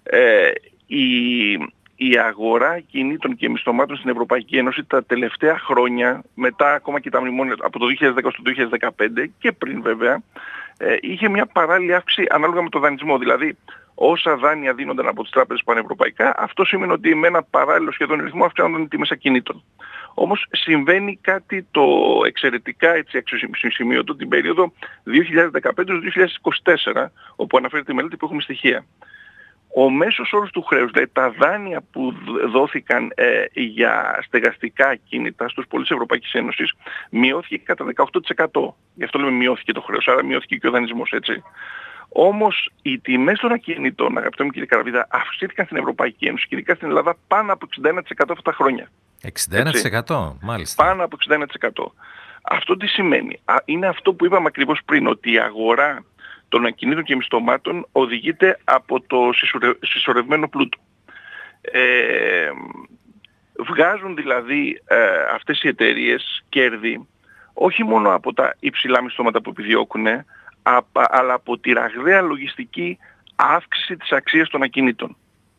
Η αγορά κινήτων και μισθωμάτων στην Ευρωπαϊκή Ένωση τα τελευταία χρόνια, μετά ακόμα και τα μνημόνια από το 2010 στο 2015 και πριν βέβαια, είχε μια παράλληλη αύξηση ανάλογα με το δανεισμό. Δηλαδή όσα δάνεια δίνονταν από τις τράπεζες πανευρωπαϊκά, αυτό σημαίνει ότι με ένα παράλληλο σχεδόν ρυθμό αυξάνονταν οι τιμές ακινήτων. Όμως συμβαίνει κάτι το εξαιρετικά αξιοσημείωτο την περίοδο 2015-2024, όπου αναφέρεται η μελέτη που έχουμε στοιχεία. Ο μέσος όρος του χρέους, δηλαδή τα δάνεια που δόθηκαν για στεγαστικά ακίνητα στους πολίτες της Ευρωπαϊκής Ένωσης, μειώθηκε κατά 18%. Γι' αυτό λέμε μειώθηκε το χρέος, άρα μειώθηκε και ο δανεισμός, έτσι. Όμως οι τιμές των ακινήτων, αγαπητέ μου κύριε Καραβίδα, αυξήθηκαν στην Ευρωπαϊκή Ένωση και ειδικά στην Ελλάδα πάνω από 61% αυτά τα χρόνια. 61%, μάλιστα. Πάνω από 61%. Αυτό τι σημαίνει? Είναι αυτό που είπαμε ακριβώς πριν, ότι η αγορά των ακινήτων και μισθωμάτων οδηγείται από το συσσωρευμένο πλούτο. Βγάζουν δηλαδή αυτές οι εταιρείες κέρδη όχι μόνο από τα υψηλά μισθώματα που επιδιώκουν, αλλά από τη ραγδαία λογιστική αύξηση της αξίας των ακινήτων.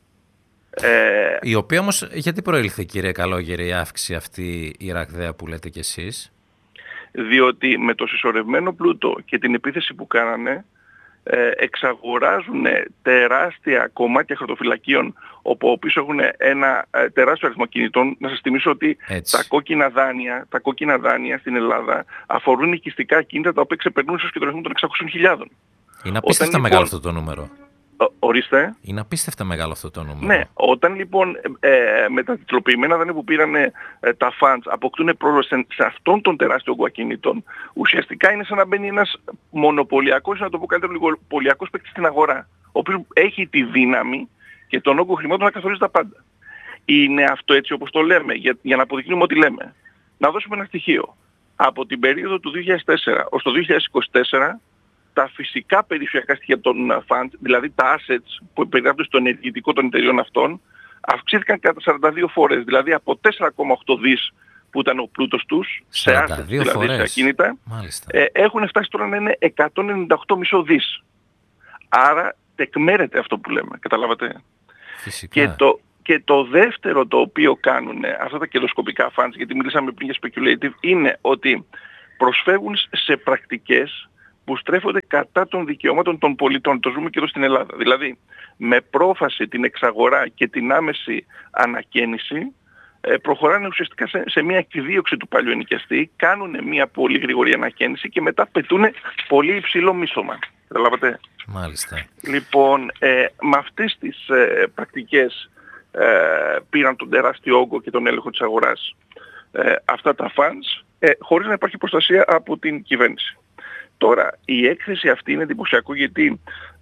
Η οποία όμως γιατί προήλθε, κύριε Καλόγερε, η αύξηση αυτή η ραγδαία που λέτε κι εσείς? Διότι με το συσσωρευμένο πλούτο και την επίθεση που κάνανε, εξαγοράζουν τεράστια κομμάτια χαρτοφυλακίων, όπου πίσω έχουν ένα τεράστιο αριθμό κινητών. Να σας θυμίσω ότι τα κόκκινα δάνεια στην Ελλάδα αφορούν οικιστικά κίνητα τα οποία ξεπερνούν ίσως και το αριθμό των 600.000. Είναι απίστευτα μεγάλο αυτό το νούμερο. Ορίστε. Είναι απίστευτα μεγάλο αυτό το νούμερο. Ναι, όταν λοιπόν με τα τιτλοποιημένα δάνεια που πήραν τα funds αποκτούν πρόσβαση σε αυτόν τον τεράστιο όγκο ακινήτων, ουσιαστικά είναι σαν να μπαίνει ένας μονοπωλιακός, να το πω καλύτερα, λιγοπωλιακός παίκτης στην αγορά, ο οποίος έχει τη δύναμη και τον όγκο χρημάτων να καθορίζει τα πάντα. Είναι αυτό έτσι όπως το λέμε, για να αποδεικνύουμε ό,τι λέμε. Να δώσουμε ένα στοιχείο. Από την περίοδο του 2004 ως το 2024, τα φυσικά περιουσιακά στοιχεία των funds, δηλαδή τα assets που περιγράφονται στο ενεργητικό των εταιριών αυτών, αυξήθηκαν κατά 42 φορές. Δηλαδή από 4,8 δις που ήταν ο πλούτος τους, σε assets, δηλαδή σε ακίνητα, έχουν φτάσει τώρα να είναι 198,5 δις. Άρα τεκμέρεται αυτό που λέμε, καταλάβατε. Φυσικά. Και το δεύτερο το οποίο κάνουν αυτά τα κερδοσκοπικά funds, γιατί μιλήσαμε πριν για speculative, είναι ότι προσφεύγουν σε πρακτικές που στρέφονται κατά των δικαιώματων των πολιτών. Το ζούμε και εδώ στην Ελλάδα. Δηλαδή, με πρόφαση την εξαγορά και την άμεση ανακαίνιση, προχωράνε ουσιαστικά σε μια εκδίωξη του παλιού ενοικιαστή, κάνουν μια πολύ γρήγορη ανακαίνιση και μετά πετούν πολύ υψηλό μίσθωμα. Καταλάβατε. Μάλιστα. Λοιπόν, με αυτές τις πρακτικές πήραν τον τεράστιο όγκο και τον έλεγχο της αγοράς αυτά τα funds, χωρίς να υπάρχει προστασία από την κυβέρνηση. Τώρα, η έκθεση αυτή είναι εντυπωσιακό γιατί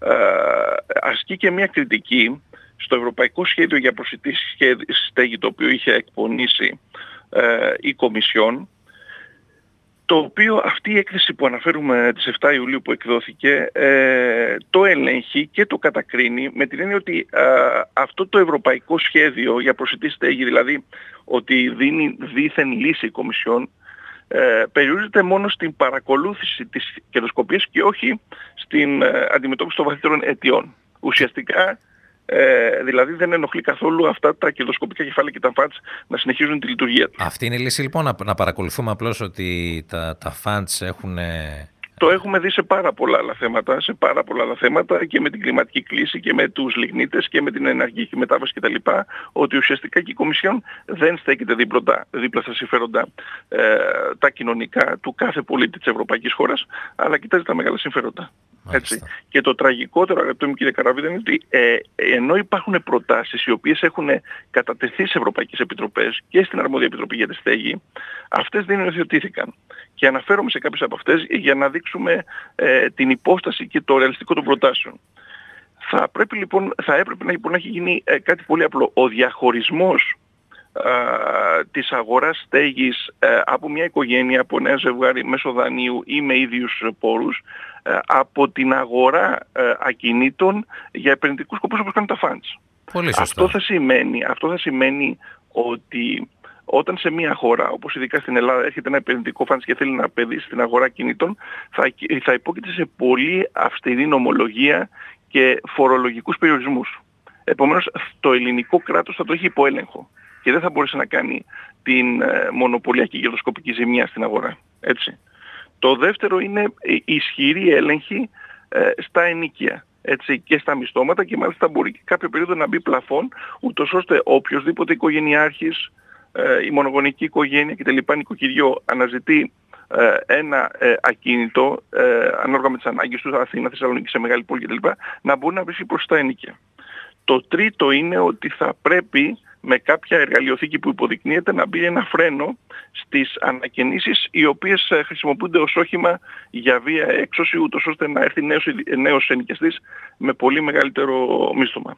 ασκεί και μια κριτική στο Ευρωπαϊκό Σχέδιο για Προσιτή Στέγη, το οποίο είχε εκπονήσει η Κομισιόν, το οποίο αυτή η έκθεση που αναφέρουμε τις 7 Ιουλίου που εκδόθηκε το ελέγχει και το κατακρίνει με την έννοια ότι αυτό το Ευρωπαϊκό Σχέδιο για Προσιτή Στέγη, δηλαδή ότι δίνει δήθεν λύση η Κομισιόν, περιορίζεται μόνο στην παρακολούθηση της κερδοσκοπίας και όχι στην αντιμετώπιση των βαθύτερων αιτιών. Ουσιαστικά δηλαδή δεν ενοχλεί καθόλου αυτά τα κερδοσκοπικά κεφάλαια και τα funds να συνεχίζουν τη λειτουργία τους. Αυτή είναι η λύση λοιπόν, να παρακολουθούμε απλώς ότι τα funds έχουν... Το έχουμε δει σε πάρα πολλά άλλα θέματα, και με την κλιματική κρίση και με τους λιγνίτες και με την ενεργειακή μετάβαση κτλ. Ότι ουσιαστικά και η Κομισιόν δεν στέκεται δίπλα στα συμφέροντα τα κοινωνικά του κάθε πολίτη της ευρωπαϊκής χώρας, αλλά κοιτάζει τα μεγάλα συμφέροντα. Έτσι. Και το τραγικότερο, αγαπητό μου κύριε Καραβίδα, είναι ότι ενώ υπάρχουν προτάσεις οι οποίες έχουν κατατεθεί σε ευρωπαϊκές επιτροπές και στην Αρμόδια Επιτροπή για τη Στέγη, αυτές δεν υιοθετήθηκαν. Και αναφέρομαι σε κάποιες από αυτές για να δείξουμε την υπόσταση και το ρεαλιστικό των προτάσεων. Θα έπρεπε να έχει γίνει κάτι πολύ απλό. Ο διαχωρισμός της αγοράς στέγης από μια οικογένεια, από ένα ζευγάρι μέσω δανείου ή με ίδιους πόρους, από την αγορά ακινήτων για επενδυτικούς σκοπούς όπως κάνουν τα funds. Πολύ σωστά. Αυτό θα σημαίνει ότι όταν σε μια χώρα, όπως ειδικά στην Ελλάδα, έρχεται ένα επενδυτικό funds και θέλει να επενδύσει στην αγορά κινήτων, θα υπόκειται σε πολύ αυστηρή νομολογία και φορολογικούς περιορισμούς. Επομένως, το ελληνικό κράτος θα το έχει υπό έλεγχο και δεν θα μπορέσει να κάνει την μονοπωλιακή και κερδοσκοπική ζημιά στην αγορά. Έτσι. Το δεύτερο είναι ισχυρή έλεγχη στα ενοίκια. Έτσι, και στα μισθώματα, και μάλιστα μπορεί και κάποια περίοδο να μπει πλαφόν, ούτως ώστε οποιοσδήποτε οικογενειάρχης, η μονογονική οικογένεια κτλ. Νοικοκυριό αναζητεί ένα ακίνητο ανάλογα με τις ανάγκες του, Αθήνα, Θεσσαλονίκη, σε μεγάλη πόλη κτλ. Να μπορεί να βρίσκει προς τα ενοίκια. Το τρίτο είναι ότι θα πρέπει με κάποια εργαλειοθήκη που υποδεικνύεται να μπει ένα φρένο στις ανακαινήσεις οι οποίες χρησιμοποιούνται ως όχημα για βία έξωση, ούτως ώστε να έρθει νέος ενοικιαστής με πολύ μεγαλύτερο μίσθωμα.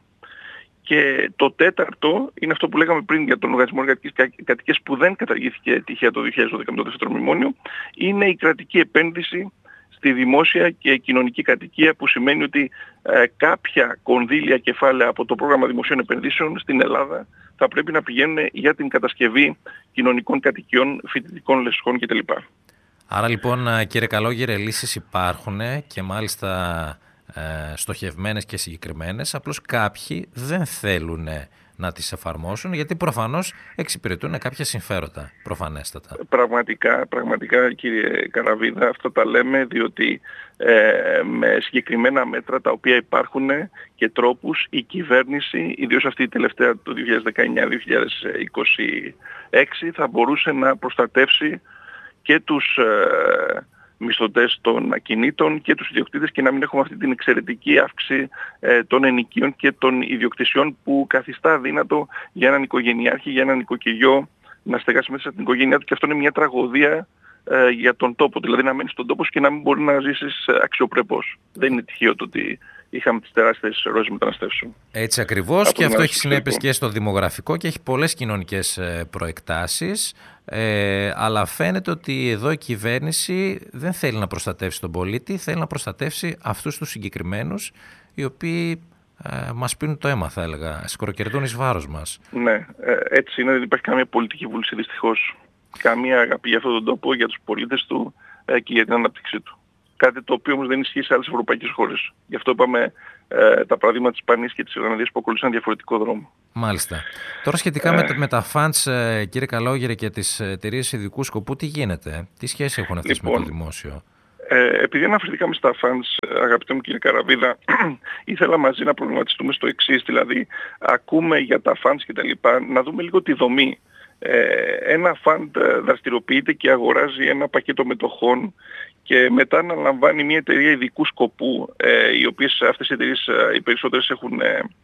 Και το τέταρτο είναι αυτό που λέγαμε πριν για τον Οργανισμό Εργατικής Κατοικίας, που δεν καταργήθηκε τυχαία το 2012 με το δεύτερο μνημόνιο, είναι η κρατική επένδυση στη δημόσια και κοινωνική κατοικία, που σημαίνει ότι κάποια κονδύλια κεφάλαια από το πρόγραμμα δημοσίων επενδύσεων στην Ελλάδα θα πρέπει να πηγαίνουν για την κατασκευή κοινωνικών κατοικιών, φοιτητικών λεσχών κτλ. Άρα λοιπόν, κύριε Καλόγερε, λύσεις υπάρχουν και μάλιστα στοχευμένες και συγκεκριμένες, απλώς κάποιοι δεν θέλουν να τις εφαρμόσουν, γιατί προφανώς εξυπηρετούν κάποια συμφέροντα, προφανέστατα. Πραγματικά κύριε Καραβίδα, αυτό τα λέμε διότι με συγκεκριμένα μέτρα τα οποία υπάρχουν και τρόπους, η κυβέρνηση, ιδίως αυτή η τελευταία του 2019-2026, θα μπορούσε να προστατεύσει και τους μισθωτές των ακινήτων και τους ιδιοκτήτες και να μην έχουμε αυτή την εξαιρετική αύξηση των ενοικίων και των ιδιοκτησιών που καθιστά αδύνατο για έναν οικογενειάρχη, για έναν νοικοκυριό να στεγάσει μέσα στην οικογένειά του, και αυτό είναι μια τραγωδία για τον τόπο. Δηλαδή να μένεις στον τόπο και να μην μπορεί να ζήσεις αξιοπρεπώς. Δεν είναι τυχαίο το ότι είχαμε τις τεράστιες ροές μεταναστεύσεων. Έτσι ακριβώς, και αυτό έχει συνέπειες και στο δημογραφικό και έχει πολλές κοινωνικές προεκτάσεις, αλλά φαίνεται ότι εδώ η κυβέρνηση δεν θέλει να προστατεύσει τον πολίτη, θέλει να προστατεύσει αυτούς τους συγκεκριμένους, οι οποίοι μας πίνουν το αίμα, θα έλεγα, σκοροκερδούν εις βάρος μας. Ναι, έτσι είναι, δεν υπάρχει καμία πολιτική βούληση δυστυχώς. Καμία αγάπη για αυτόν τον τόπο, για τους πολίτες του και για την ανάπτυξή του. Κάτι το οποίο όμως δεν ισχύει σε άλλες ευρωπαϊκές χώρες. Γι' αυτό είπαμε τα παραδείγματα της Ισπανίας και της Ιρλανδίας που ακολούθησαν διαφορετικό δρόμο. Μάλιστα. Τώρα σχετικά με τα funds, κύριε Καλόγερε, και τις εταιρείες ειδικού σκοπού, τι γίνεται, τι σχέση έχουν αυτές με το δημόσιο? Επειδή αναφερθήκαμε στα funds, αγαπητέ μου κύριε Καραβίδα, ήθελα μαζί να προβληματιστούμε στο εξής, δηλαδή ακούμε για τα funds και τα λοιπά, να δούμε λίγο τη δομή. Ένα fund δραστηριοποιείται και αγοράζει ένα πακέτο μετοχών και μετά αναλαμβάνει μια εταιρεία ειδικού σκοπού, οι οποίες αυτές οι εταιρείες οι περισσότερες έχουν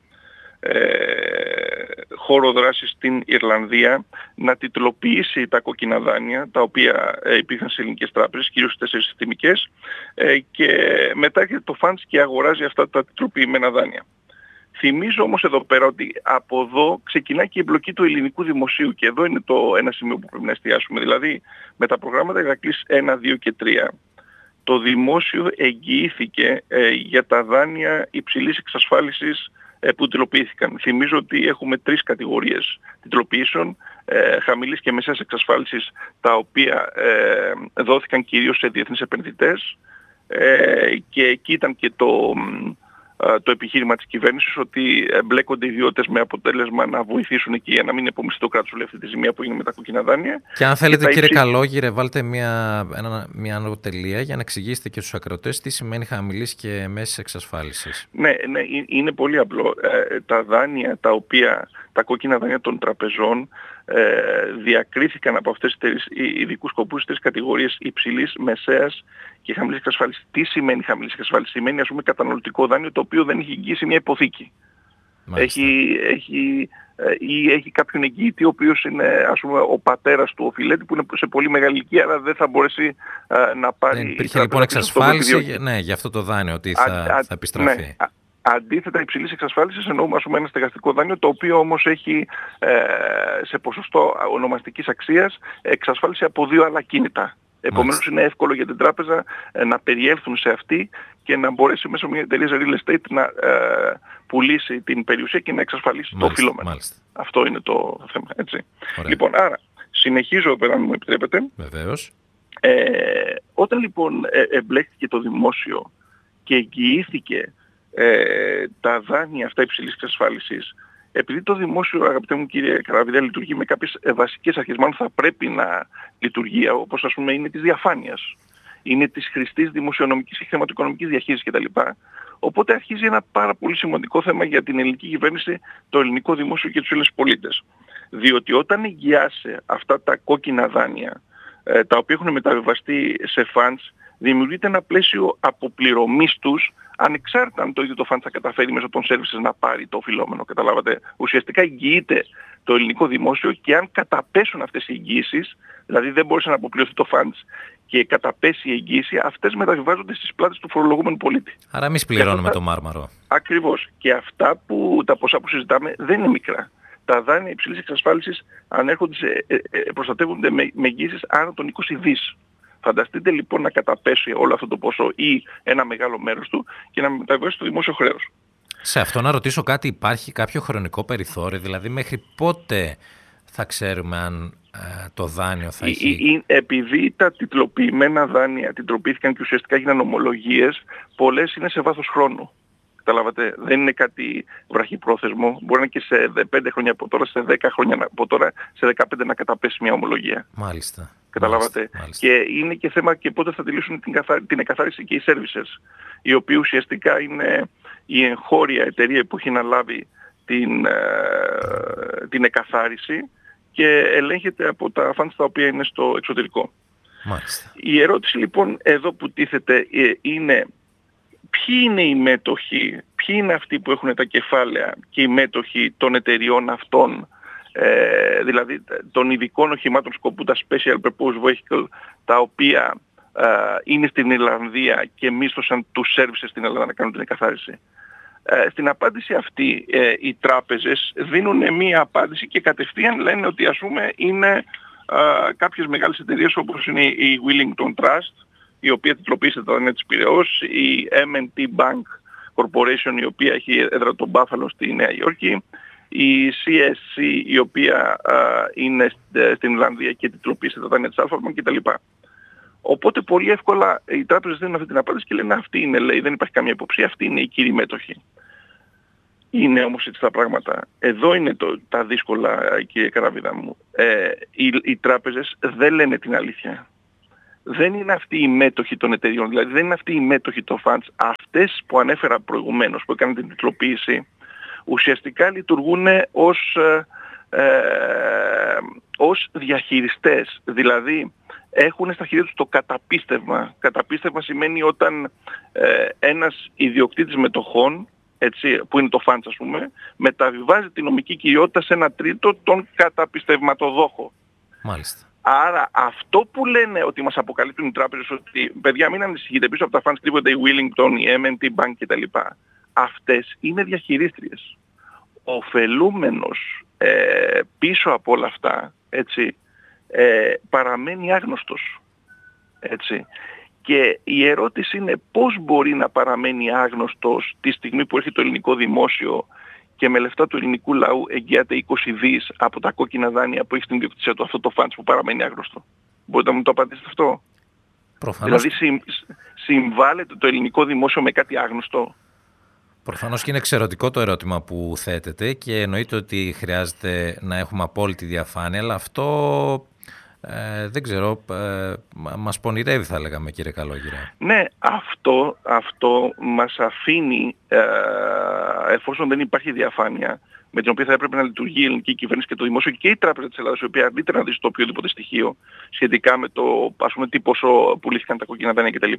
χώρο δράσης στην Ιρλανδία, να τιτλοποιήσει τα κόκκινα δάνεια τα οποία υπήρχαν σε ελληνικές τράπεζες, κυρίως στις 4 συστημικές, και μετά έρχεται το funds και αγοράζει αυτά τα τιτλοποιημένα δάνεια. Θυμίζω όμως εδώ πέρα ότι από εδώ ξεκινάει και η εμπλοκή του ελληνικού δημοσίου, και εδώ είναι ένα σημείο που πρέπει να εστιάσουμε. Δηλαδή με τα προγράμματα Ηρακλής 1, 2 και 3 το δημόσιο εγγυήθηκε για τα δάνεια υψηλής εξασφάλισης που τιτλοποιήθηκαν. Θυμίζω ότι έχουμε 3 κατηγορίες τιτλοποιήσεων, χαμηλής και μεσαίας εξασφάλισης, τα οποία δόθηκαν κυρίως σε διεθνείς επενδυτές, και εκεί ήταν και το επιχείρημα της κυβέρνησης, ότι μπλέκονται ιδιώτες με αποτέλεσμα να βοηθήσουν εκεί για να μην επομιστεί το κράτος όλη αυτή τη ζημία που έγινε με τα κόκκινα δάνεια. Και αν θέλετε, κύριε Καλόγερε, βάλτε μια τελεία για να εξηγήσετε και στους ακροατές τι σημαίνει χαμηλής και μέσης εξασφάλισης. Ναι, είναι πολύ απλό. Τα δάνεια τα κόκκινα δάνεια των τραπεζών διακρίθηκαν από αυτές τις ειδικούς σκοπούς στις κατηγορίες υψηλής, μεσαίας και χαμηλής εξασφάλισης. Τι σημαίνει χαμηλής εξασφάλισης? Σημαίνει, ας πούμε, καταναλωτικό δάνειο το οποίο δεν έχει εγγύσει μια υποθήκη. Έχει κάποιον εγγυητή ο οποίος είναι, ας πούμε, ο πατέρας του οφειλέτη, που είναι σε πολύ μεγάλη ηλικία, άρα δεν θα μπορέσει να πάρει. Δεν υπήρχε λοιπόν εξασφάλιση για αυτό το δάνειο, ότι θα επιστραφεί. Ναι. Αντίθετα, υψηλής εξασφάλισης εννοούμε, ας πούμε, ένα στεγαστικό δάνειο, το οποίο όμως έχει σε ποσοστό ονομαστικής αξίας εξασφάλιση από 2 άλλα κίνητα. Επομένως είναι εύκολο για την τράπεζα να περιέλθουν σε αυτή και να μπορέσει μέσω μια εταιρεία real estate να πουλήσει την περιουσία και να εξασφαλίσει το οφειλόμενο. Αυτό είναι το θέμα. Έτσι. Λοιπόν, άρα συνεχίζω, αν μου επιτρέπετε. Βεβαίως. Όταν λοιπόν εμπλέκτηκε το δημόσιο και εγγυήθηκε τα δάνεια αυτά υψηλής εξασφάλισης, επειδή το δημόσιο, αγαπητέ μου κύριε Καραβίδα, λειτουργεί με κάποιες βασικές αρχές, μάλλον θα πρέπει να λειτουργεί, όπως ας πούμε είναι της διαφάνειας, είναι της χρηστής δημοσιονομικής και χρηματοοικονομικής διαχείρισης κτλ. Οπότε αρχίζει ένα πάρα πολύ σημαντικό θέμα για την ελληνική κυβέρνηση, το ελληνικό δημόσιο και τους Έλληνες πολίτες. Διότι όταν εγγυάσαι αυτά τα κόκκινα δάνεια, τα οποία έχουν μεταβιβαστεί σε funds, δημιουργείται ένα πλαίσιο αποπληρωμής τους, ανεξάρτητα αν το ίδιο το fund θα καταφέρει μέσω των services να πάρει το οφειλόμενο. Καταλάβατε, ουσιαστικά εγγυείται το ελληνικό δημόσιο, και αν καταπέσουν αυτές οι εγγύησεις, δηλαδή δεν μπορούσε να αποπληρωθεί το funds και καταπέσει η εγγύηση, αυτές μεταβιβάζονται στις πλάτες του φορολογούμενου πολίτη. Άρα εμείς πληρώνουμε το μάρμαρο. Ακριβώς. Και αυτά τα ποσά που συζητάμε δεν είναι μικρά. Τα δάνεια υψηλής εξασφάλισης προστατεύονται με εγγύησεις άνω των 20 δις. Φανταστείτε λοιπόν να καταπέσει όλο αυτό το ποσό ή ένα μεγάλο μέρος του και να μεταβιβάσει στο δημόσιο χρέος. Σε αυτό να ρωτήσω κάτι, υπάρχει κάποιο χρονικό περιθώριο, δηλαδή μέχρι πότε θα ξέρουμε αν το δάνειο θα έχει... Επειδή τα τιτλοποιημένα δάνεια τιτλοποιήθηκαν και ουσιαστικά έγιναν ομολογίες, πολλές είναι σε βάθος χρόνου. Καταλάβατε, δεν είναι κάτι βραχυπρόθεσμο. Μπορεί να είναι και σε 5 χρόνια από τώρα, σε 10 χρόνια από τώρα, σε 15 να καταπέσει μια ομολογία. Μάλιστα. Καταλάβατε. Μάλιστα. Και είναι και θέμα και πότε θα τελειώσουν την εκαθάριση και οι services, οι οποίοι ουσιαστικά είναι η εγχώρια εταιρεία που έχει αναλάβει την εκαθάριση και ελέγχεται από τα funds τα οποία είναι στο εξωτερικό. Μάλιστα. Η ερώτηση λοιπόν εδώ που τίθεται είναι ποιοι είναι οι μέτοχοι, ποιοι είναι αυτοί που έχουν τα κεφάλαια και οι μέτοχοι των εταιριών αυτών, δηλαδή των ειδικών οχημάτων σκοπού, τα Special Purpose Vehicle, τα οποία είναι στην Ιρλανδία και μίσθωσαν τους services στην Ελλάδα να κάνουν την εκαθάριση. Στην απάντηση αυτή οι τράπεζες δίνουν μία απάντηση και κατευθείαν λένε ότι ας πούμε είναι κάποιες μεγάλες εταιρείες όπως είναι η Wellington Trust, η οποία τιτλοποίησε τα δάνεια της Πειραιώς, η M&T Bank Corporation, η οποία έχει έδρα τον Buffalo στη Νέα Υόρκη, η CSC, η οποία είναι στην Ιρλανδία και τιτλοποίησε τα δάνεια της Alpha Bank κτλ. Οπότε πολύ εύκολα οι τράπεζες δίνουν αυτή την απάντηση και λένε αυτή είναι, λέει, δεν υπάρχει καμία υποψία, αυτή είναι η κύριοι μέτοχοι. Είναι όμως έτσι τα πράγματα. Εδώ είναι τα δύσκολα, κύριε Καραβίδα μου. Οι τράπεζες δεν λένε την αλήθεια. Δεν είναι αυτοί οι μέτοχοι των εταιριών, δηλαδή δεν είναι αυτοί οι μέτοχοι των funds. Αυτές που ανέφερα προηγουμένως, που έκαναν την τιτλοποίηση, ουσιαστικά λειτουργούν ως διαχειριστές. Δηλαδή έχουν στα χέρια τους το καταπίστευμα. Καταπίστευμα σημαίνει όταν ένας ιδιοκτήτης μετοχών, έτσι, που είναι το funds ας πούμε, μεταβιβάζει τη νομική κυριότητα σε ένα τρίτο, τον καταπιστευματοδόχο. Μάλιστα. Άρα αυτό που λένε ότι μας αποκαλύπτουν οι τράπεζες, ότι παιδιά μην ανησυχείτε, πίσω από τα funds κρύβονται η Wellington, η M&T Bank κτλ. Αυτές είναι διαχειρίστριες. Ο ωφελούμενος πίσω από όλα αυτά, έτσι, παραμένει άγνωστος. Έτσι. Και η ερώτηση είναι πώς μπορεί να παραμένει άγνωστος τη στιγμή που έχει το ελληνικό δημόσιο και με λεφτά του ελληνικού λαού εγγυάται 20 δις από τα κόκκινα δάνεια που έχει στην ιδιοκτησία του αυτό το funds που παραμένει άγνωστο. Μπορείτε να μου το απαντήσετε αυτό? Προφανώς. Δηλαδή συμβάλλεται το ελληνικό δημόσιο με κάτι άγνωστο? Προφανώς και είναι εξαιρετικό το ερώτημα που θέτετε και εννοείται ότι χρειάζεται να έχουμε απόλυτη διαφάνεια, αλλά αυτό δεν ξέρω, μας πονηρεύει θα λέγαμε, κύριε Καλόγυρα. Ναι, αυτό μας αφήνει, εφόσον δεν υπάρχει διαφάνεια με την οποία θα έπρεπε να λειτουργεί η ελληνική κυβέρνηση και το δημόσιο και η Τράπεζα της Ελλάδας, η οποία αρνείται να δει στο οποιοδήποτε στοιχείο σχετικά με το, ας πούμε, τι ποσό πουλήθηκαν τα κόκκινα δάνεια κτλ.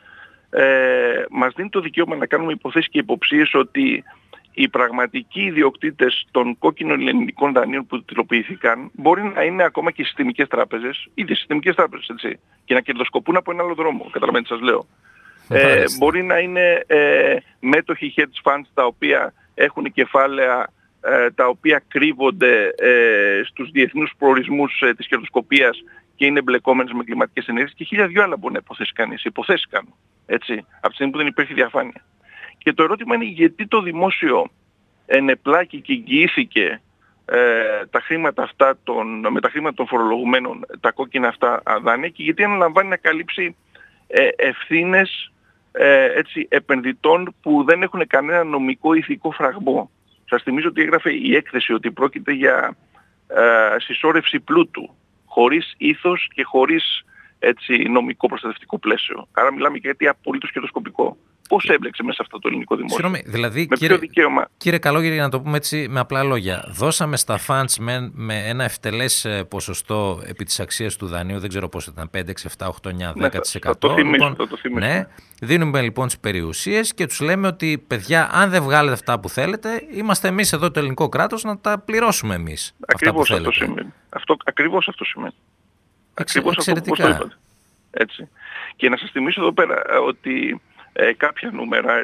Μας δίνει το δικαίωμα να κάνουμε υποθέσεις και υποψίες ότι οι πραγματικοί ιδιοκτήτες των κόκκινων ελληνικών δανείων που τιτλοποιήθηκαν μπορεί να είναι ακόμα και συστημικές τράπεζες, ήδη συστημικές τράπεζες, έτσι, και να κερδοσκοπούν από ένα άλλο δρόμο, καταλαβαίνετε σας λέω. Μπορεί να είναι μέτοχοι hedge funds τα οποία έχουν κεφάλαια τα οποία κρύβονται στους διεθνούς προορισμούς της κερδοσκοπίας και είναι μπλεκόμενες με κλιματικές ενέργειες και χίλια δυο άλλα μπορεί να υποθέσει κανείς. Υποθέσεις κάνουν, έτσι, από τη στιγμή που δεν υπάρχει διαφάνεια. Και το ερώτημα είναι γιατί το δημόσιο ενεπλάκη και εγγυήθηκε τα χρήματα αυτά με τα χρήματα των φορολογουμένων, τα κόκκινα αυτά δάνεια, και γιατί αναλαμβάνει να καλύψει ευθύνες επενδυτών που δεν έχουν κανένα νομικό ηθικό φραγμό. Σας θυμίζω ότι έγραφε η έκθεση ότι πρόκειται για συσσόρευση πλούτου, χωρίς ήθος και χωρίς νομικό προστατευτικό πλαίσιο. Άρα μιλάμε για κάτι απολύτως κερδοσκοπικό. Πώς έμπλεξε μέσα αυτό το ελληνικό δημόσιο? Συγγνώμη, δηλαδή, με ποιο δικαίωμα? Κύριε Καλόγερη, να το πούμε έτσι με απλά λόγια. Δώσαμε στα funds με ένα ευτελές ποσοστό επί της αξίας του δανείου, δεν ξέρω πώς ήταν, 5, 6, 7, 8, 9, 10%. Θα το θυμίσω. Ναι, δίνουμε λοιπόν τις περιουσίες και τους λέμε ότι παιδιά, αν δεν βγάλετε αυτά που θέλετε, είμαστε εμείς εδώ το ελληνικό κράτος να τα πληρώσουμε εμείς. Ακριβώς αυτό σημαίνει. Ακριβώς αυτό σημαίνει. Ακριβώς αυτό που το είπατε. Έτσι. Και να σας θυμίσω εδώ πέρα ότι κάποια νούμερα,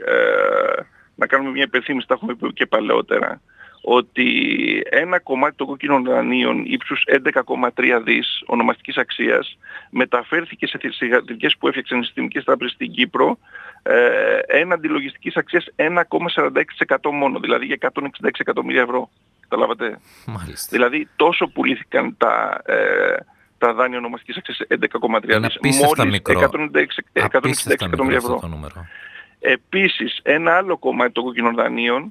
να κάνουμε μια υπενθύμηση, τα έχουμε πει και παλαιότερα, ότι ένα κομμάτι των κόκκινων δανείων ύψους 11,3 δις ονομαστικής αξίας μεταφέρθηκε σε θηγατρικές που έφτιαξαν οι συστημικές τράπεζες στην Κύπρο, έναντι λογιστικής αξίας 1,46% μόνο, δηλαδή για 166 εκατομμύρια ευρώ. Καταλάβατε? Μάλιστα. Δηλαδή τόσο πουλήθηκαν τα δάνεια ονομαστικής αξίας 11,3 δις, μόλις 166 εκατομμύρια ευρώ. Επίσης, ένα άλλο κομμάτι των κόκκινων δανείων,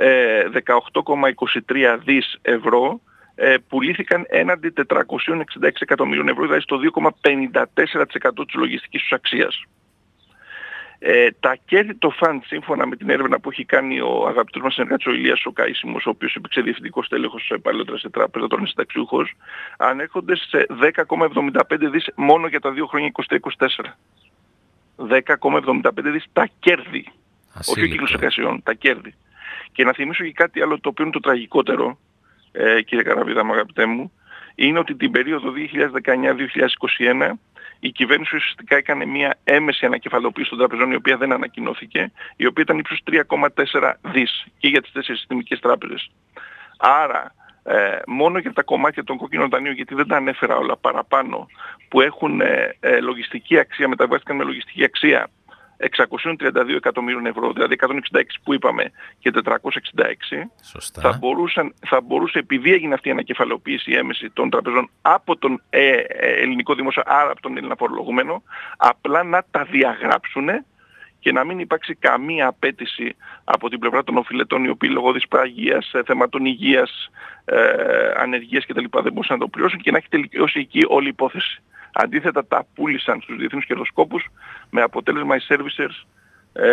18,23 δις ευρώ, πουλήθηκαν έναντι 466 εκατομμύριων ευρώ, δηλαδή στο 2,54% της λογιστικής τους αξίας. Τα κέρδη το φαντ, σύμφωνα με την έρευνα που έχει κάνει ο αγαπητός μας συνεργάτης ο Ηλίας ο Καΐσιμος, ο οποίος υπήρξε διευθυντικός τέλεχος παλαιότερα σε τράπεζα, τώρα είναι συνταξιούχος, ανέρχονται σε 10,75 δις μόνο για τα 2 χρόνια 23-24. 10,75 δις τα κέρδη. Όχι ο κύκλος εργασιών, τα κέρδη. Και να θυμίσω και κάτι άλλο το οποίο είναι το τραγικότερο, κύριε Καραβίδα μου, αγαπητέ μου, είναι ότι την περίοδο 2019-2021 η κυβέρνηση ουσιαστικά έκανε μια έμεση ανακεφαλοποίηση των τραπεζών, η οποία δεν ανακοινώθηκε, η οποία ήταν ύψους 3,4 δις και για τις 4 συστημικές τράπεζες. Άρα, μόνο για τα κομμάτια των κόκκινων δανείων, γιατί δεν τα ανέφερα όλα παραπάνω, που έχουν λογιστική αξία, μεταβάστηκαν με λογιστική αξία 632 εκατομμύριων ευρώ, δηλαδή 166 που είπαμε και 466, θα μπορούσε, επειδή έγινε αυτή η ανακεφαλαιοποίηση, η έμεση των τραπεζών από τον ελληνικό δημόσιο, άρα από τον Έλληνα φορολογούμενο, απλά να τα διαγράψουν και να μην υπάρξει καμία απέτηση από την πλευρά των οφειλετών, οι οποίοι λόγω δυσπραγίας, θεμάτων υγείας, ανεργίας κτλ. Δεν μπορούσαν να το πληρώσουν και να έχει τελειώσει εκεί όλη η υπόθεση. Αντίθετα τα πούλησαν στους διεθνούς κερδοσκόπους με αποτέλεσμα οι servicers